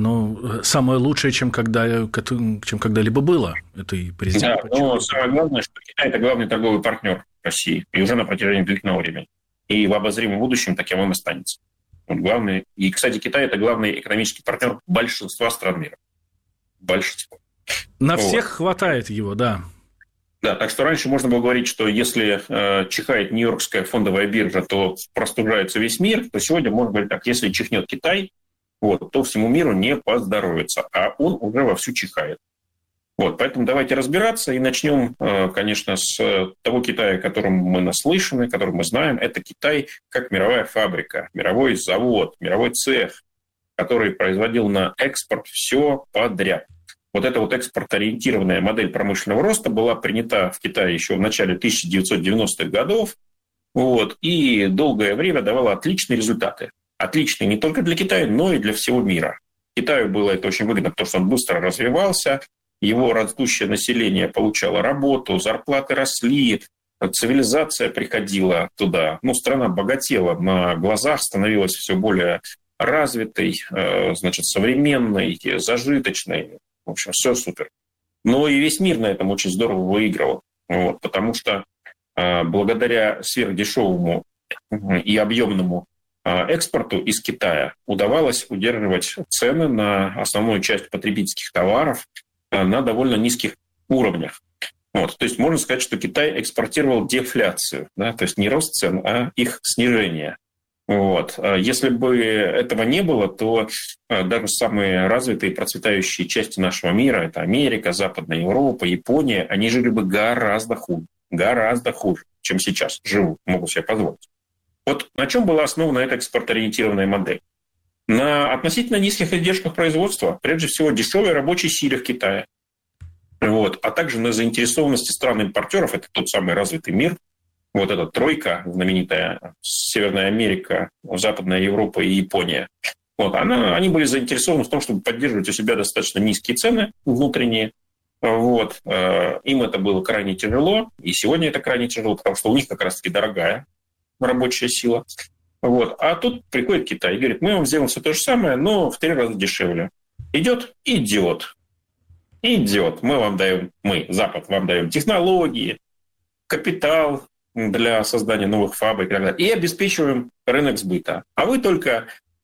Speaker 17: оно самое лучшее, чем когда, чем когда-либо было. Это и президент.
Speaker 18: Да, но самое главное, что Китай – это главный торговый партнер России, и уже на протяжении длительного времени. И в обозримом будущем таким он останется. Он главный. И, кстати, Китай – это главный экономический партнер большинства стран мира. Большинство.
Speaker 17: На вот. Всех хватает его, да.
Speaker 18: Да, так что раньше можно было говорить, что если э, чихает Нью-Йоркская фондовая биржа, то простужается весь мир, то сегодня можно говорить так, если чихнет Китай, вот, то всему миру не поздоровится, а он уже вовсю чихает. Вот, поэтому давайте разбираться и начнем, конечно, с того Китая, о котором мы наслышаны, который мы знаем. Это Китай как мировая фабрика, мировой завод, мировой цех, который производил на экспорт все подряд. Вот эта вот экспортоориентированная модель промышленного роста была принята в Китае еще в начале тысяча девятьсот девяностых годов, вот, и долгое время давала отличные результаты. Отличные не только для Китая, но и для всего мира. Китаю было это очень выгодно, потому что он быстро развивался, его растущее население получало работу, зарплаты росли, цивилизация приходила туда. Ну, страна богатела на глазах, становилась все более развитой, значит, современной, зажиточной. В общем, все супер. Но и весь мир на этом очень здорово выигрывал. Вот, потому что э, благодаря сверхдешевому и объемному э, экспорту из Китая удавалось удерживать цены на основную часть потребительских товаров э, на довольно низких уровнях. Вот, то есть можно сказать, что Китай экспортировал дефляцию, да, то есть не рост цен, а их снижение. Вот. Если бы этого не было, то даже самые развитые и процветающие части нашего мира, это Америка, Западная Европа, Япония, они жили бы гораздо хуже, гораздо хуже, чем сейчас живут, могут себе позволить. Вот на чем была основана эта экспортоориентированная модель? На относительно низких издержках производства, прежде всего дешевой рабочей силе в Китае, вот, а также на заинтересованности стран-импортеров, это тот самый развитый мир, вот эта тройка знаменитая, Северная Америка, Западная Европа и Япония, вот, она, они были заинтересованы в том, чтобы поддерживать у себя достаточно низкие цены внутренние. Вот. Им это было крайне тяжело, и сегодня это крайне тяжело, потому что у них как раз-таки дорогая рабочая сила. Вот. А тут приходит Китай и говорит, мы вам сделаем все то же самое, но в три раза дешевле. Идет? Идет. Идет. Мы вам даем, мы, Запад, вам даем технологии, капитал для создания новых фабрик и так далее, и обеспечиваем рынок сбыта. А вы только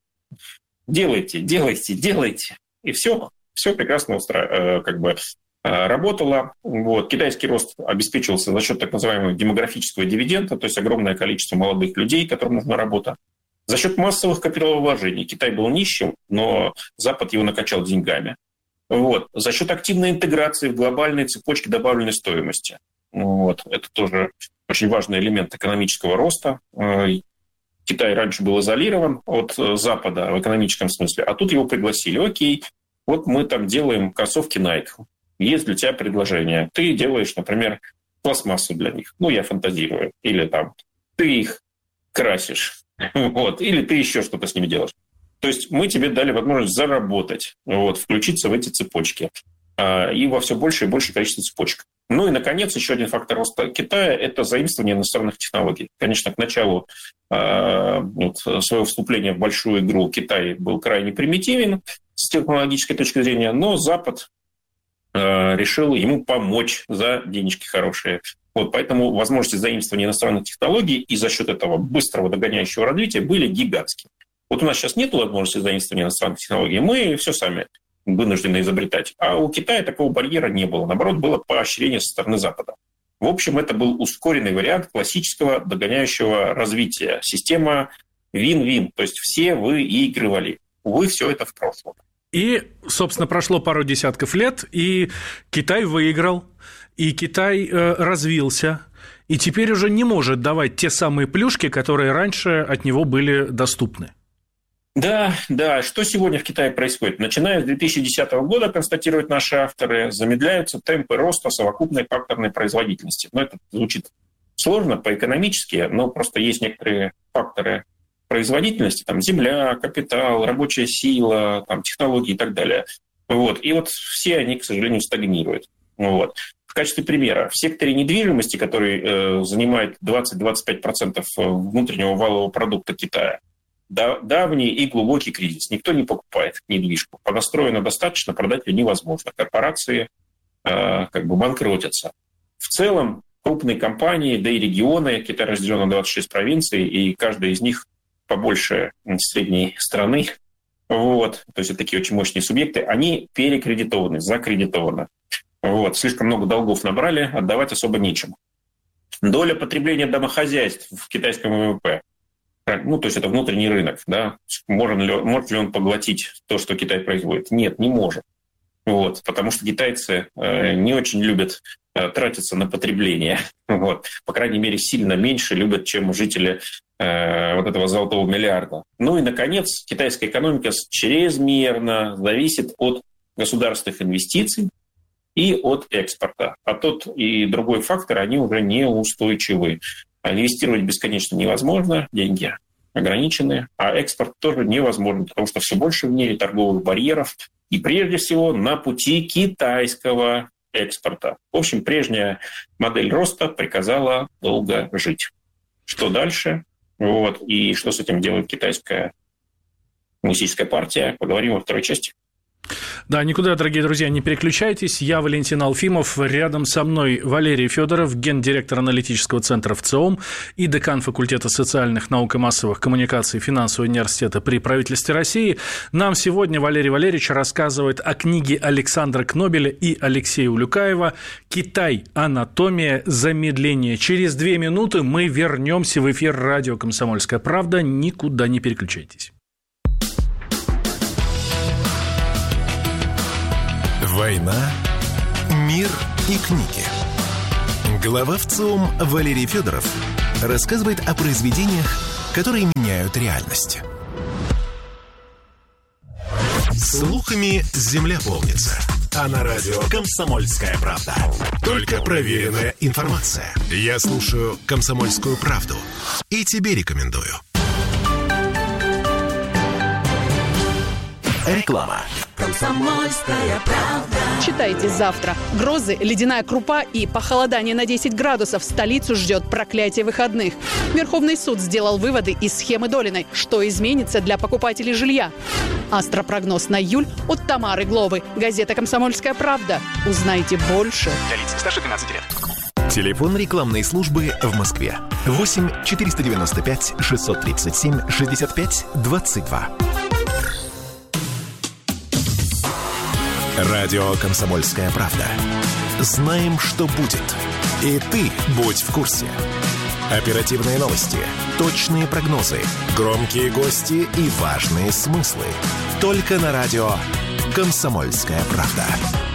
Speaker 18: делайте, делайте, делайте, и все, все прекрасно устра... как бы работало. Вот. Китайский рост обеспечивался за счет так называемого демографического дивиденда, то есть огромное количество молодых людей, которым нужна работа. За счет массовых капиталовложений. Китай был нищим, но Запад его накачал деньгами. Вот. За счет активной интеграции в глобальные цепочки добавленной стоимости. Вот. Это тоже очень важный элемент экономического роста. Китай раньше был изолирован от Запада в экономическом смысле, а тут его пригласили. Окей, вот мы там делаем кроссовки Nike. Есть для тебя предложение. Ты делаешь, например, пластмассу для них. Ну, я фантазирую. Или там ты их красишь. Вот. Или ты еще что-то с ними делаешь. То есть мы тебе дали возможность заработать, вот, включиться в эти цепочки. И во все больше и больше количество цепочек. Ну и, наконец, еще один фактор роста Китая – это заимствование иностранных технологий. Конечно, к началу э, вот, своего вступления в большую игру Китай был крайне примитивен с технологической точки зрения, но Запад э, решил ему помочь за денежки хорошие. Вот, поэтому возможности заимствования иностранных технологий и за счет этого быстрого догоняющего развития были гигантские. Вот у нас сейчас нет возможности заимствования иностранных технологий, мы все сами вынуждены изобретать. А у Китая такого барьера не было. Наоборот, было поощрение со стороны Запада. В общем, это был ускоренный вариант классического догоняющего развития. Система вин-вин. То есть все выигрывали. Увы, все это в прошлом.
Speaker 17: И, собственно, прошло пару десятков лет, и Китай выиграл, и Китай э, развился, и теперь уже не может давать те самые плюшки, которые раньше от него были доступны.
Speaker 18: Да, да. Что сегодня в Китае происходит? Начиная с две тысячи десятого года, констатируют наши авторы, замедляются темпы роста совокупной факторной производительности. Но это звучит сложно по-экономически, но просто есть некоторые факторы производительности, там земля, капитал, рабочая сила, там, технологии и так далее. Вот. И вот все они, к сожалению, стагнируют. Вот. В качестве примера, в секторе недвижимости, который э, занимает двадцать-двадцать пять процентов внутреннего валового продукта Китая, давний и глубокий кризис. Никто не покупает недвижку. Понастроено достаточно, продать ее невозможно. Корпорации э, как бы банкротятся. В целом, крупные компании, да и регионы, Китай разделен на двадцать шесть провинций, и каждая из них побольше средней страны. Вот. То есть это такие очень мощные субъекты. Они перекредитованы, закредитованы. Вот. Слишком много долгов набрали, отдавать особо нечем. Доля потребления домохозяйств в китайском ВВП, ну, то есть это внутренний рынок, да, может ли, может ли он поглотить то, что Китай производит? Нет, не может. Вот, потому что китайцы э, не очень любят э, тратиться на потребление. Вот. По крайней мере, сильно меньше любят, чем жители э, вот этого золотого миллиарда. Ну и, наконец, китайская экономика чрезмерно зависит от государственных инвестиций и от экспорта. А тот и другой фактор, они уже неустойчивы. Инвестировать бесконечно невозможно, деньги ограничены, а экспорт тоже невозможен, потому что все больше в мире торговых барьеров, и прежде всего на пути китайского экспорта. В общем, прежняя модель роста приказала долго жить. Что дальше? Вот. И что с этим делает китайская коммунистическая партия, поговорим во второй части.
Speaker 17: Да, никуда, дорогие друзья, не переключайтесь. Я Валентин Алфимов. Рядом со мной Валерий Федоров, гендиректор аналитического центра ВЦИОМ и декан факультета социальных наук и массовых коммуникаций финансового университета при правительстве России. Нам сегодня Валерий Валерьевич рассказывает о книге Александра Кнобеля и Алексея Улюкаева «Китай. Анатомия замедления». Через две минуты мы вернемся в эфир радио «Комсомольская правда». Никуда не переключайтесь.
Speaker 5: «Война, мир и книги». Глава ВЦИОМ Валерий Федоров рассказывает о произведениях, которые меняют реальность. Слухами земля полнится. А на радио «Комсомольская правда» только проверенная информация. Я слушаю «Комсомольскую правду» и тебе рекомендую. Реклама.
Speaker 19: «Комсомольская правда». Читайте завтра. Грозы, ледяная крупа и похолодание на десять градусов. Столицу ждет проклятие выходных. Верховный суд сделал выводы из схемы Долиной. Что изменится для покупателей жилья? Астропрогноз на июль от Тамары Гловы. Газета «Комсомольская правда». Узнайте больше.
Speaker 5: Для лиц старше двенадцати лет. Телефон рекламной службы в Москве. восемь четыреста девяносто пять шестьсот тридцать семь шестьдесят пять двадцать два. Радио «Комсомольская правда». Знаем, что будет. И ты будь в курсе. Оперативные новости, точные прогнозы, громкие гости и важные смыслы. Только на радио «Комсомольская правда».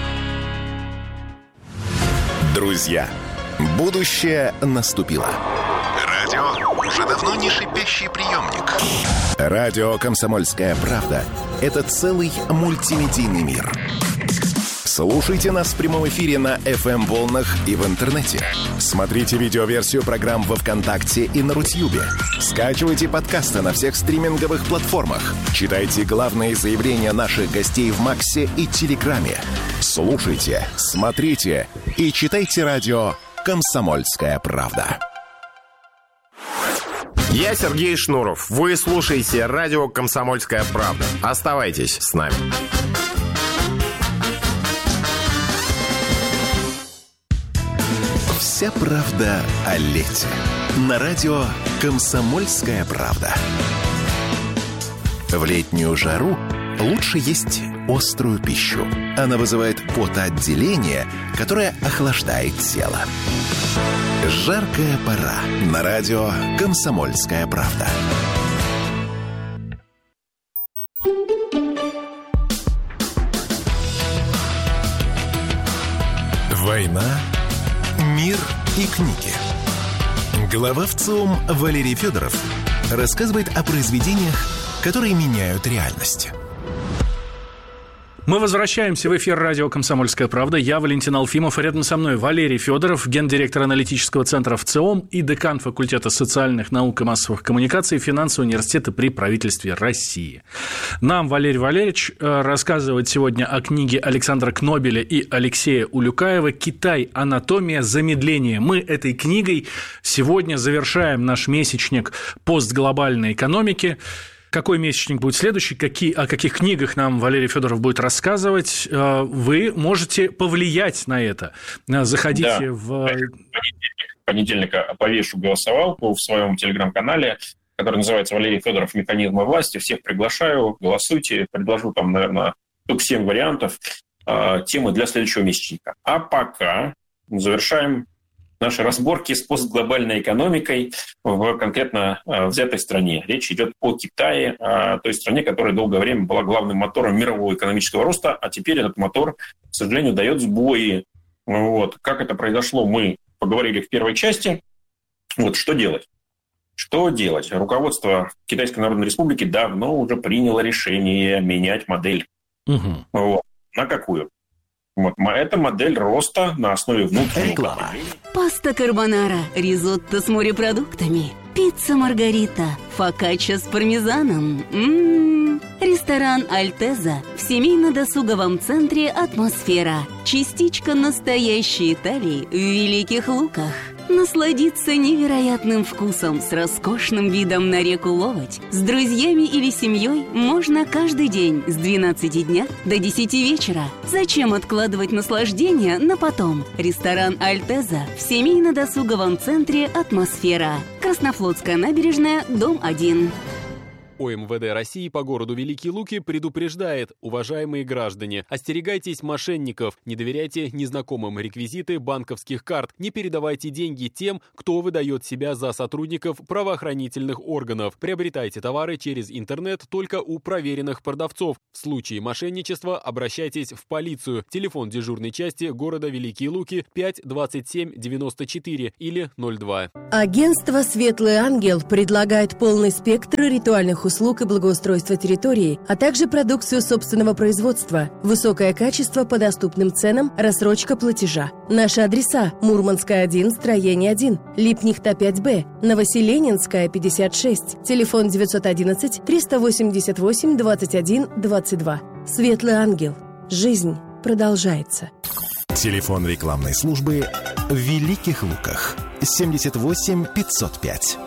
Speaker 5: Друзья, будущее наступило. Радио уже давно не шипящий приемник. Радио «Комсомольская правда» — это целый мультимедийный мир. Слушайте нас в прямом эфире на эф эм-волнах и в интернете. Смотрите видеоверсию программ во ВКонтакте и на Рутьюбе. Скачивайте подкасты на всех стриминговых платформах. Читайте главные заявления наших гостей в Максе и Телеграме. Слушайте, смотрите и читайте радио «Комсомольская правда».
Speaker 20: Я Сергей Шнуров. Вы слушаете радио «Комсомольская правда». Оставайтесь с нами.
Speaker 5: Вся правда о лете. На радио «Комсомольская правда». В летнюю жару лучше есть острую пищу. Она вызывает потоотделение, которое охлаждает тело. Жаркая пора. На радио «Комсомольская правда». «Война, мир и книги». Глава ВЦИОМ Валерий Федоров рассказывает о произведениях, которые меняют реальность.
Speaker 17: Мы возвращаемся в эфир радио «Комсомольская правда». Я Валентин Алфимов, и рядом со мной Валерий Федоров, гендиректор аналитического центра ВЦИОМ и декан факультета социальных наук и массовых коммуникаций финансового университета при правительстве России. Нам Валерий Валерьевич рассказывает сегодня о книге Александра Кнобеля и Алексея Улюкаева «Китай. Анатомия замедления». Мы этой книгой сегодня завершаем наш месячник постглобальной экономики. Какой месячник будет следующий, какие, о каких книгах нам Валерий Федоров будет рассказывать, вы можете повлиять на это. Заходите да. в...
Speaker 18: Понедельника повешу голосовалку в своем телеграм-канале, который называется «Валерий Федоров. Механизмы власти». Всех приглашаю, голосуйте, предложу там, наверное, топ семь вариантов темы для следующего месячника. А пока завершаем наши разборки с постглобальной экономикой в конкретно взятой стране. Речь идет о Китае, той стране, которая долгое время была главным мотором мирового экономического роста, а теперь этот мотор, к сожалению, дает сбои. Вот. Как это произошло, мы поговорили в первой части. Вот что делать? Что делать? Руководство Китайской Народной Республики давно уже приняло решение менять модель. Угу. Вот. На какую? Вот, это модель роста на основе внутреннего.
Speaker 21: Реклама. Паста карбонара, ризотто с морепродуктами, пицца маргарита, фокачча с пармезаном. М-м-м. Ресторан «Альтеза» в семейно-досуговом центре «Атмосфера». Частичка настоящей Италии в Великих Луках. Насладиться невероятным вкусом с роскошным видом на реку Ловоть с друзьями или семьей можно каждый день с двенадцати дня до десяти вечера. Зачем откладывать наслаждение на потом? Ресторан «Альтеза» в семейно-досуговом центре «Атмосфера». Краснофлотская набережная, дом один.
Speaker 22: ОМВД России по городу Великие Луки предупреждает: уважаемые граждане, остерегайтесь мошенников, не доверяйте незнакомым реквизиты банковских карт, не передавайте деньги тем, кто выдает себя за сотрудников правоохранительных органов. Приобретайте товары через интернет только у проверенных продавцов. В случае мошенничества обращайтесь в полицию. Телефон дежурной части города Великие Луки пять двадцать семь девяносто четыре или ноль два.
Speaker 23: Агентство «Светлый ангел» предлагает полный спектр ритуальных услуг и благоустройства территории, а также продукцию собственного производства, высокое качество по доступным ценам, рассрочка платежа. Наши адреса: Мурманская, один, строение один, Липнихта, пять Б, Новоселенинская, пятьдесят шесть, телефон девятьсот одиннадцать триста восемьдесят восемь двадцать один двадцать два. «Светлый ангел». Жизнь продолжается.
Speaker 5: Телефон рекламной службы в Великих Луках семьдесят восемь пятьсот пять.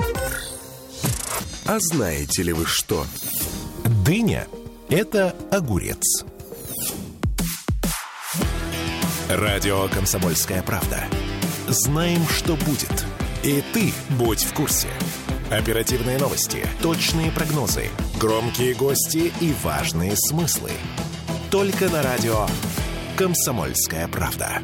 Speaker 5: А знаете ли вы что? Дыня – это огурец. Радио «Комсомольская правда». Знаем, что будет. И ты будь в курсе. Оперативные новости, точные прогнозы, громкие гости и важные смыслы. Только на радио «Комсомольская правда».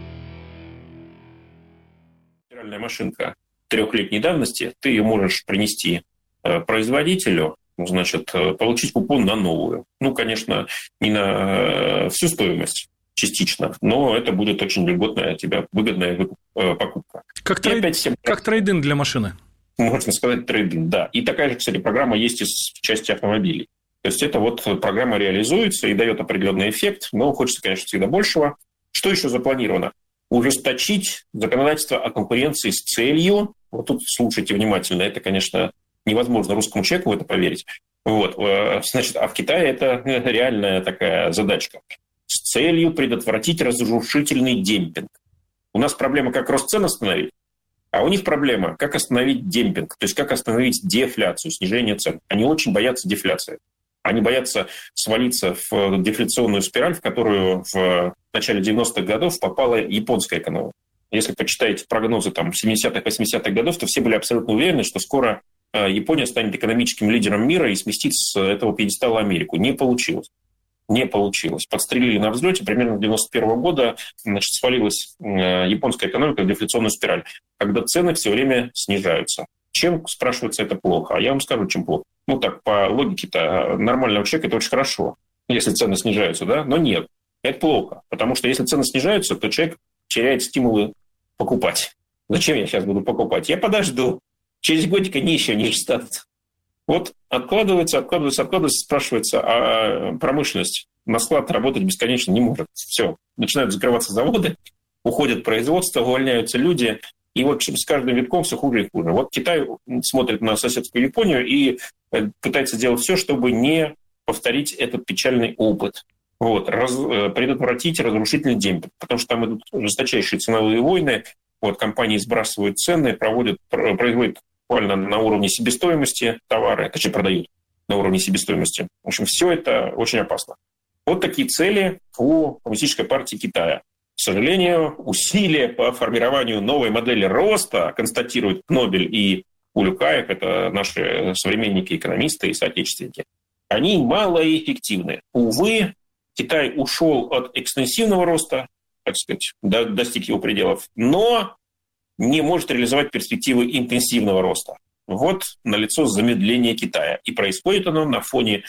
Speaker 18: Стиральная машинка трехлетней давности, ты ее можешь принести производителю, значит, получить купон на новую. Ну, конечно, не на всю стоимость частично, но это будет очень льготная, тебе выгодная покупка.
Speaker 17: Как, трей... опять всем... как трейд-ин для машины.
Speaker 18: Можно сказать, трейд-ин, да. И такая же, кстати, программа есть и в части автомобилей. То есть это вот программа реализуется и дает определенный эффект, но хочется, конечно, всегда большего. Что еще запланировано? Ужесточить законодательство о конкуренции с целью, вот тут слушайте внимательно, это, конечно, невозможно русскому человеку в это поверить. Вот. Значит, а в Китае это реальная такая задачка. С целью предотвратить разрушительный демпинг. У нас проблема, как рост цен остановить, а у них проблема, как остановить демпинг, то есть как остановить дефляцию, снижение цен. Они очень боятся дефляции. Они боятся свалиться в дефляционную спираль, в которую в начале девяностых годов попала японская экономика. Если почитаете прогнозы там, семидесятых, восьмидесятых годов, то все были абсолютно уверены, что скоро Япония станет экономическим лидером мира и сместит с этого пьедестала Америку. Не получилось. Не получилось. Подстрелили на взлете. Примерно с девяносто первого года значит, свалилась японская экономика в дефляционную спираль, когда цены все время снижаются. Чем, спрашивается, это плохо? А я вам скажу, чем плохо. Ну так, по логике-то нормального человека это очень хорошо, если цены снижаются, да? Но нет, это плохо. Потому что если цены снижаются, то человек теряет стимулы покупать. Зачем я сейчас буду покупать? Я подожду. Через годик они еще ниже станут. Вот откладывается, откладывается, откладывается, спрашивается, а промышленность на склад работать бесконечно не может. Все, начинают закрываться заводы, уходят производства, увольняются люди, и вот с каждым витком все хуже и хуже. Вот Китай смотрит на соседскую Японию и пытается сделать все, чтобы не повторить этот печальный опыт. Вот, раз, предотвратить разрушительный демпинг, потому что там идут жесточайшие ценовые войны, вот, компании сбрасывают цены, проводят, производят буквально на уровне себестоимости товары, точнее, продают на уровне себестоимости. В общем, все это очень опасно. Вот такие цели у Коммунистической партии Китая. К сожалению, усилия по формированию новой модели роста, констатируют Кнобель и Улюкаев, это наши современники, экономисты и соотечественники, они малоэффективны. Увы, Китай ушел от экстенсивного роста, так сказать, достиг его пределов, но не может реализовать перспективы интенсивного роста. Вот налицо замедление Китая. И происходит оно на фоне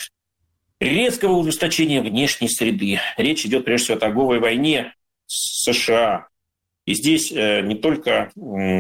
Speaker 18: резкого ужесточения внешней среды. Речь идет прежде всего о торговой войне с США. И здесь не только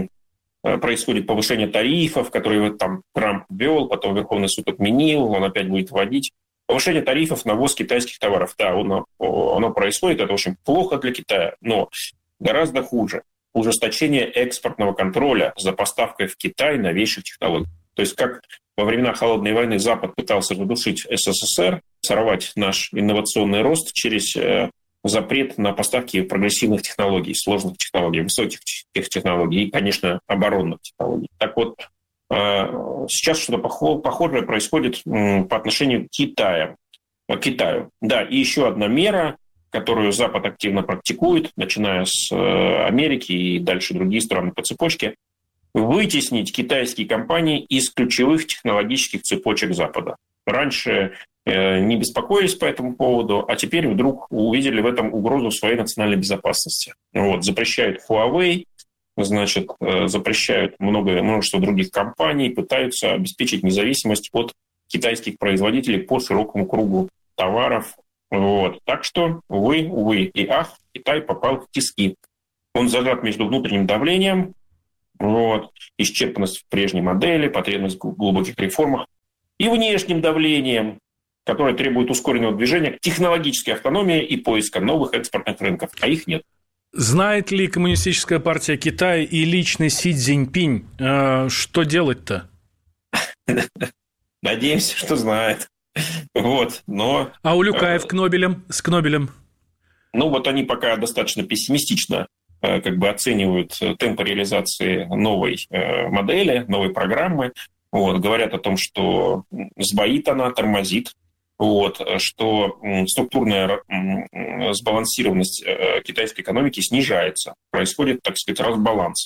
Speaker 18: происходит повышение тарифов, которые там Трамп ввел, потом Верховный суд отменил, он опять будет вводить. Повышение тарифов на ввоз китайских товаров. Да, оно, оно происходит, это очень плохо для Китая, но гораздо хуже. Ужесточение экспортного контроля за поставкой в Китай новейших технологий. То есть как во времена Холодной войны Запад пытался задушить СССР, сорвать наш инновационный рост через запрет на поставки прогрессивных технологий, сложных технологий, высоких технологий и, конечно, оборонных технологий. Так вот, сейчас что-то похожее происходит по отношению к Китаю. К Китаю. Да, и еще одна мера, которую Запад активно практикует, начиная с Америки и дальше другие страны по цепочке, вытеснить китайские компании из ключевых технологических цепочек Запада. Раньше не беспокоились по этому поводу, а теперь вдруг увидели в этом угрозу своей национальной безопасности. Вот, запрещают Huawei, значит, запрещают много, множество других компаний, пытаются обеспечить независимость от китайских производителей по широкому кругу товаров. Вот. Так что, увы, увы и ах, Китай попал в тиски. Он зажат между внутренним давлением, вот, исчерпанность в прежней модели, потребность в глубоких реформах, и внешним давлением, которое требует ускоренного движения к технологической автономии и поиска новых экспортных рынков, а их нет.
Speaker 17: Знает ли Коммунистическая партия Китая и лично Си Цзиньпинь, э, что делать-то?
Speaker 18: Надеемся, что знает. Вот, но...
Speaker 17: А Улюкаев к Нобелям, с Кнобелем?
Speaker 18: Ну, вот они пока достаточно пессимистично как бы оценивают темпы реализации новой модели, новой программы. Вот, говорят о том, что сбоит она, тормозит. Вот, что структурная сбалансированность китайской экономики снижается. Происходит, так сказать, разбаланс.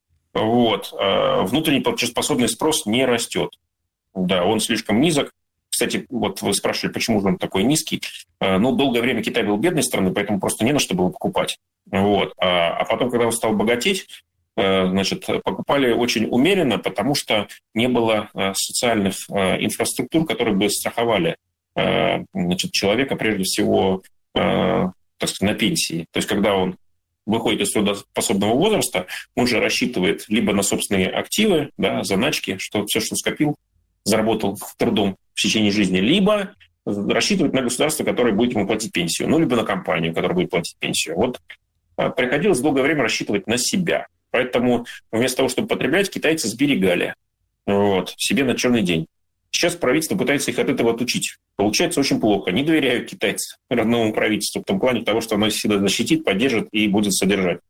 Speaker 18: Вот. Внутренний платежеспособный спрос не растет. Да, он слишком низок. Кстати, вот вы спрашивали, почему же он такой низкий. Ну, долгое время Китай был бедной страной, поэтому просто не на что было покупать. Вот. А потом, когда он стал богатеть, значит, покупали очень умеренно, потому что не было социальных инфраструктур, которые бы страховали, значит, человека, прежде всего, так сказать, на пенсии. То есть, когда он выходит из трудоспособного возраста, он же рассчитывает либо на собственные активы, да, заначки, что все, что скопил, заработал трудом в течение жизни, либо рассчитывать на государство, которое будет ему платить пенсию, ну, либо на компанию, которая будет платить пенсию. Вот приходилось долгое время рассчитывать на себя. Поэтому вместо того, чтобы потреблять, китайцы сберегали, вот, себе на черный день. Сейчас правительство пытается их от этого отучить. Получается очень плохо. Не доверяют китайцы новому правительству в том плане того, что оно всегда защитит, поддержит и будет содержать.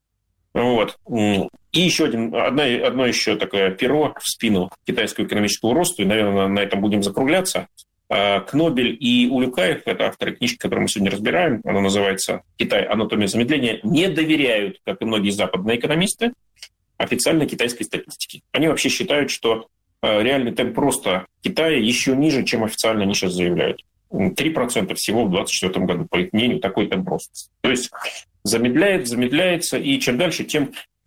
Speaker 18: Вот. И еще один, одно, одно еще такое перо в спину китайскому экономическому росту, и, наверное, на этом будем закругляться. Кнобель и Улюкаев, это авторы книжки, которую мы сегодня разбираем, она называется «Китай. Анатомия замедления», не доверяют, как и многие западные экономисты, официальной китайской статистике. Они вообще считают, что реальный темп роста Китая еще ниже, чем официально они сейчас заявляют. три процента всего в двадцать четвёртом году, по их мнению, такой темп роста. То есть замедляет, замедляется, и чем дальше, тем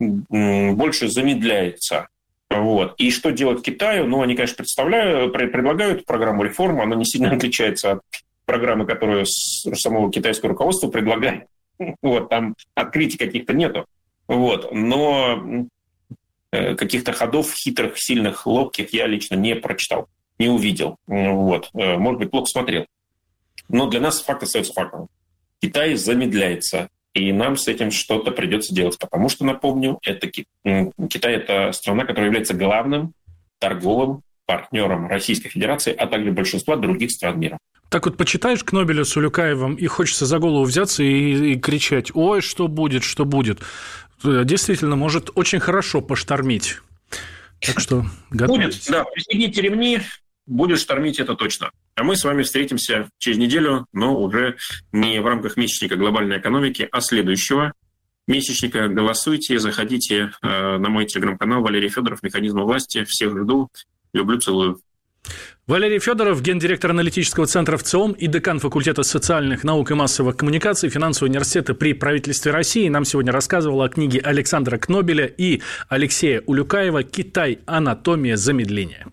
Speaker 18: больше замедляется. Вот. И что делать Китаю? Ну, они, конечно, представляют, предлагают программу реформ, она не сильно отличается от программы, которую самого китайского руководства предлагает. Вот, там открытий каких-то нету. Вот. Но каких-то ходов хитрых, сильных, ловких я лично не прочитал, не увидел. Вот. Может быть, плохо смотрел. Но для нас факт остается фактом. Китай замедляется. И нам с этим что-то придется делать, потому что, напомню, это Китай – это страна, которая является главным торговым партнером Российской Федерации, а также большинства других стран мира.
Speaker 17: Так вот, почитаешь Кнобеля с Улюкаевым, и хочется за голову взяться и, и кричать: «Ой, что будет, что будет». Действительно, может очень хорошо поштормить. Так что готовьтесь.
Speaker 18: Будет, да, пристегните ремни, будет штормить, это точно. А мы с вами встретимся через неделю, но уже не в рамках месячника глобальной экономики, а следующего месячника. Голосуйте, заходите э, на мой телеграм-канал Валерий Федоров, «Механизмы власти». Всех жду. Люблю, целую.
Speaker 17: Валерий Федоров, гендиректор аналитического центра ВЦИОМ и декан факультета социальных наук и массовых коммуникаций финансового университета при правительстве России, нам сегодня рассказывал о книге Александра Кнобеля и Алексея Улюкаева «Китай. Анатомия замедления».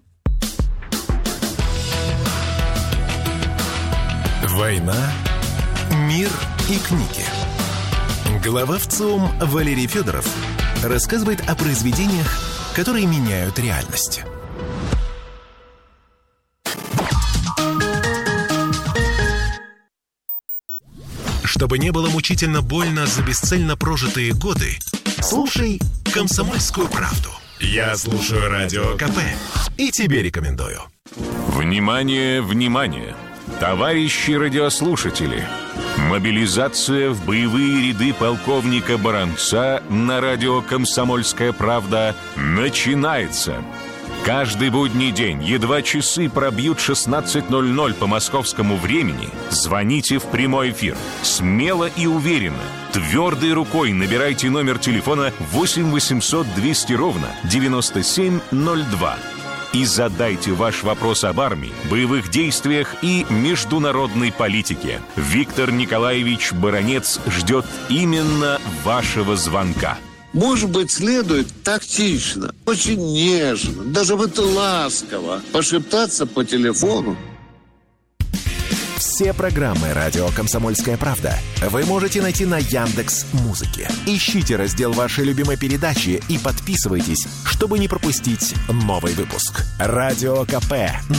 Speaker 5: Война, мир и книги. Глава ВЦИОМ Валерий Федоров рассказывает о произведениях, которые меняют реальность.
Speaker 1: Чтобы не было мучительно больно за бесцельно прожитые годы, слушай «Комсомольскую правду». Я слушаю Радио КП и тебе рекомендую.
Speaker 3: Внимание, внимание! Товарищи радиослушатели! Мобилизация в боевые ряды полковника Баранца на радио «Комсомольская правда» начинается. Каждый будний день, едва часы пробьют шестнадцать ноль ноль по московскому времени, звоните в прямой эфир. Смело и уверенно, твердой рукой набирайте номер телефона восемь восемьсот двести ровно девяносто семь ноль два. И задайте ваш вопрос об армии, боевых действиях и международной политике. Виктор Николаевич Баранец ждет именно вашего звонка.
Speaker 2: Может быть, следует тактично, очень нежно, даже вот ласково пошептаться по телефону.
Speaker 5: Все программы «Радио Комсомольская правда» вы можете найти на Яндекс.Музыке. Ищите раздел вашей любимой передачи и подписывайтесь, чтобы не пропустить новый выпуск. Радио КП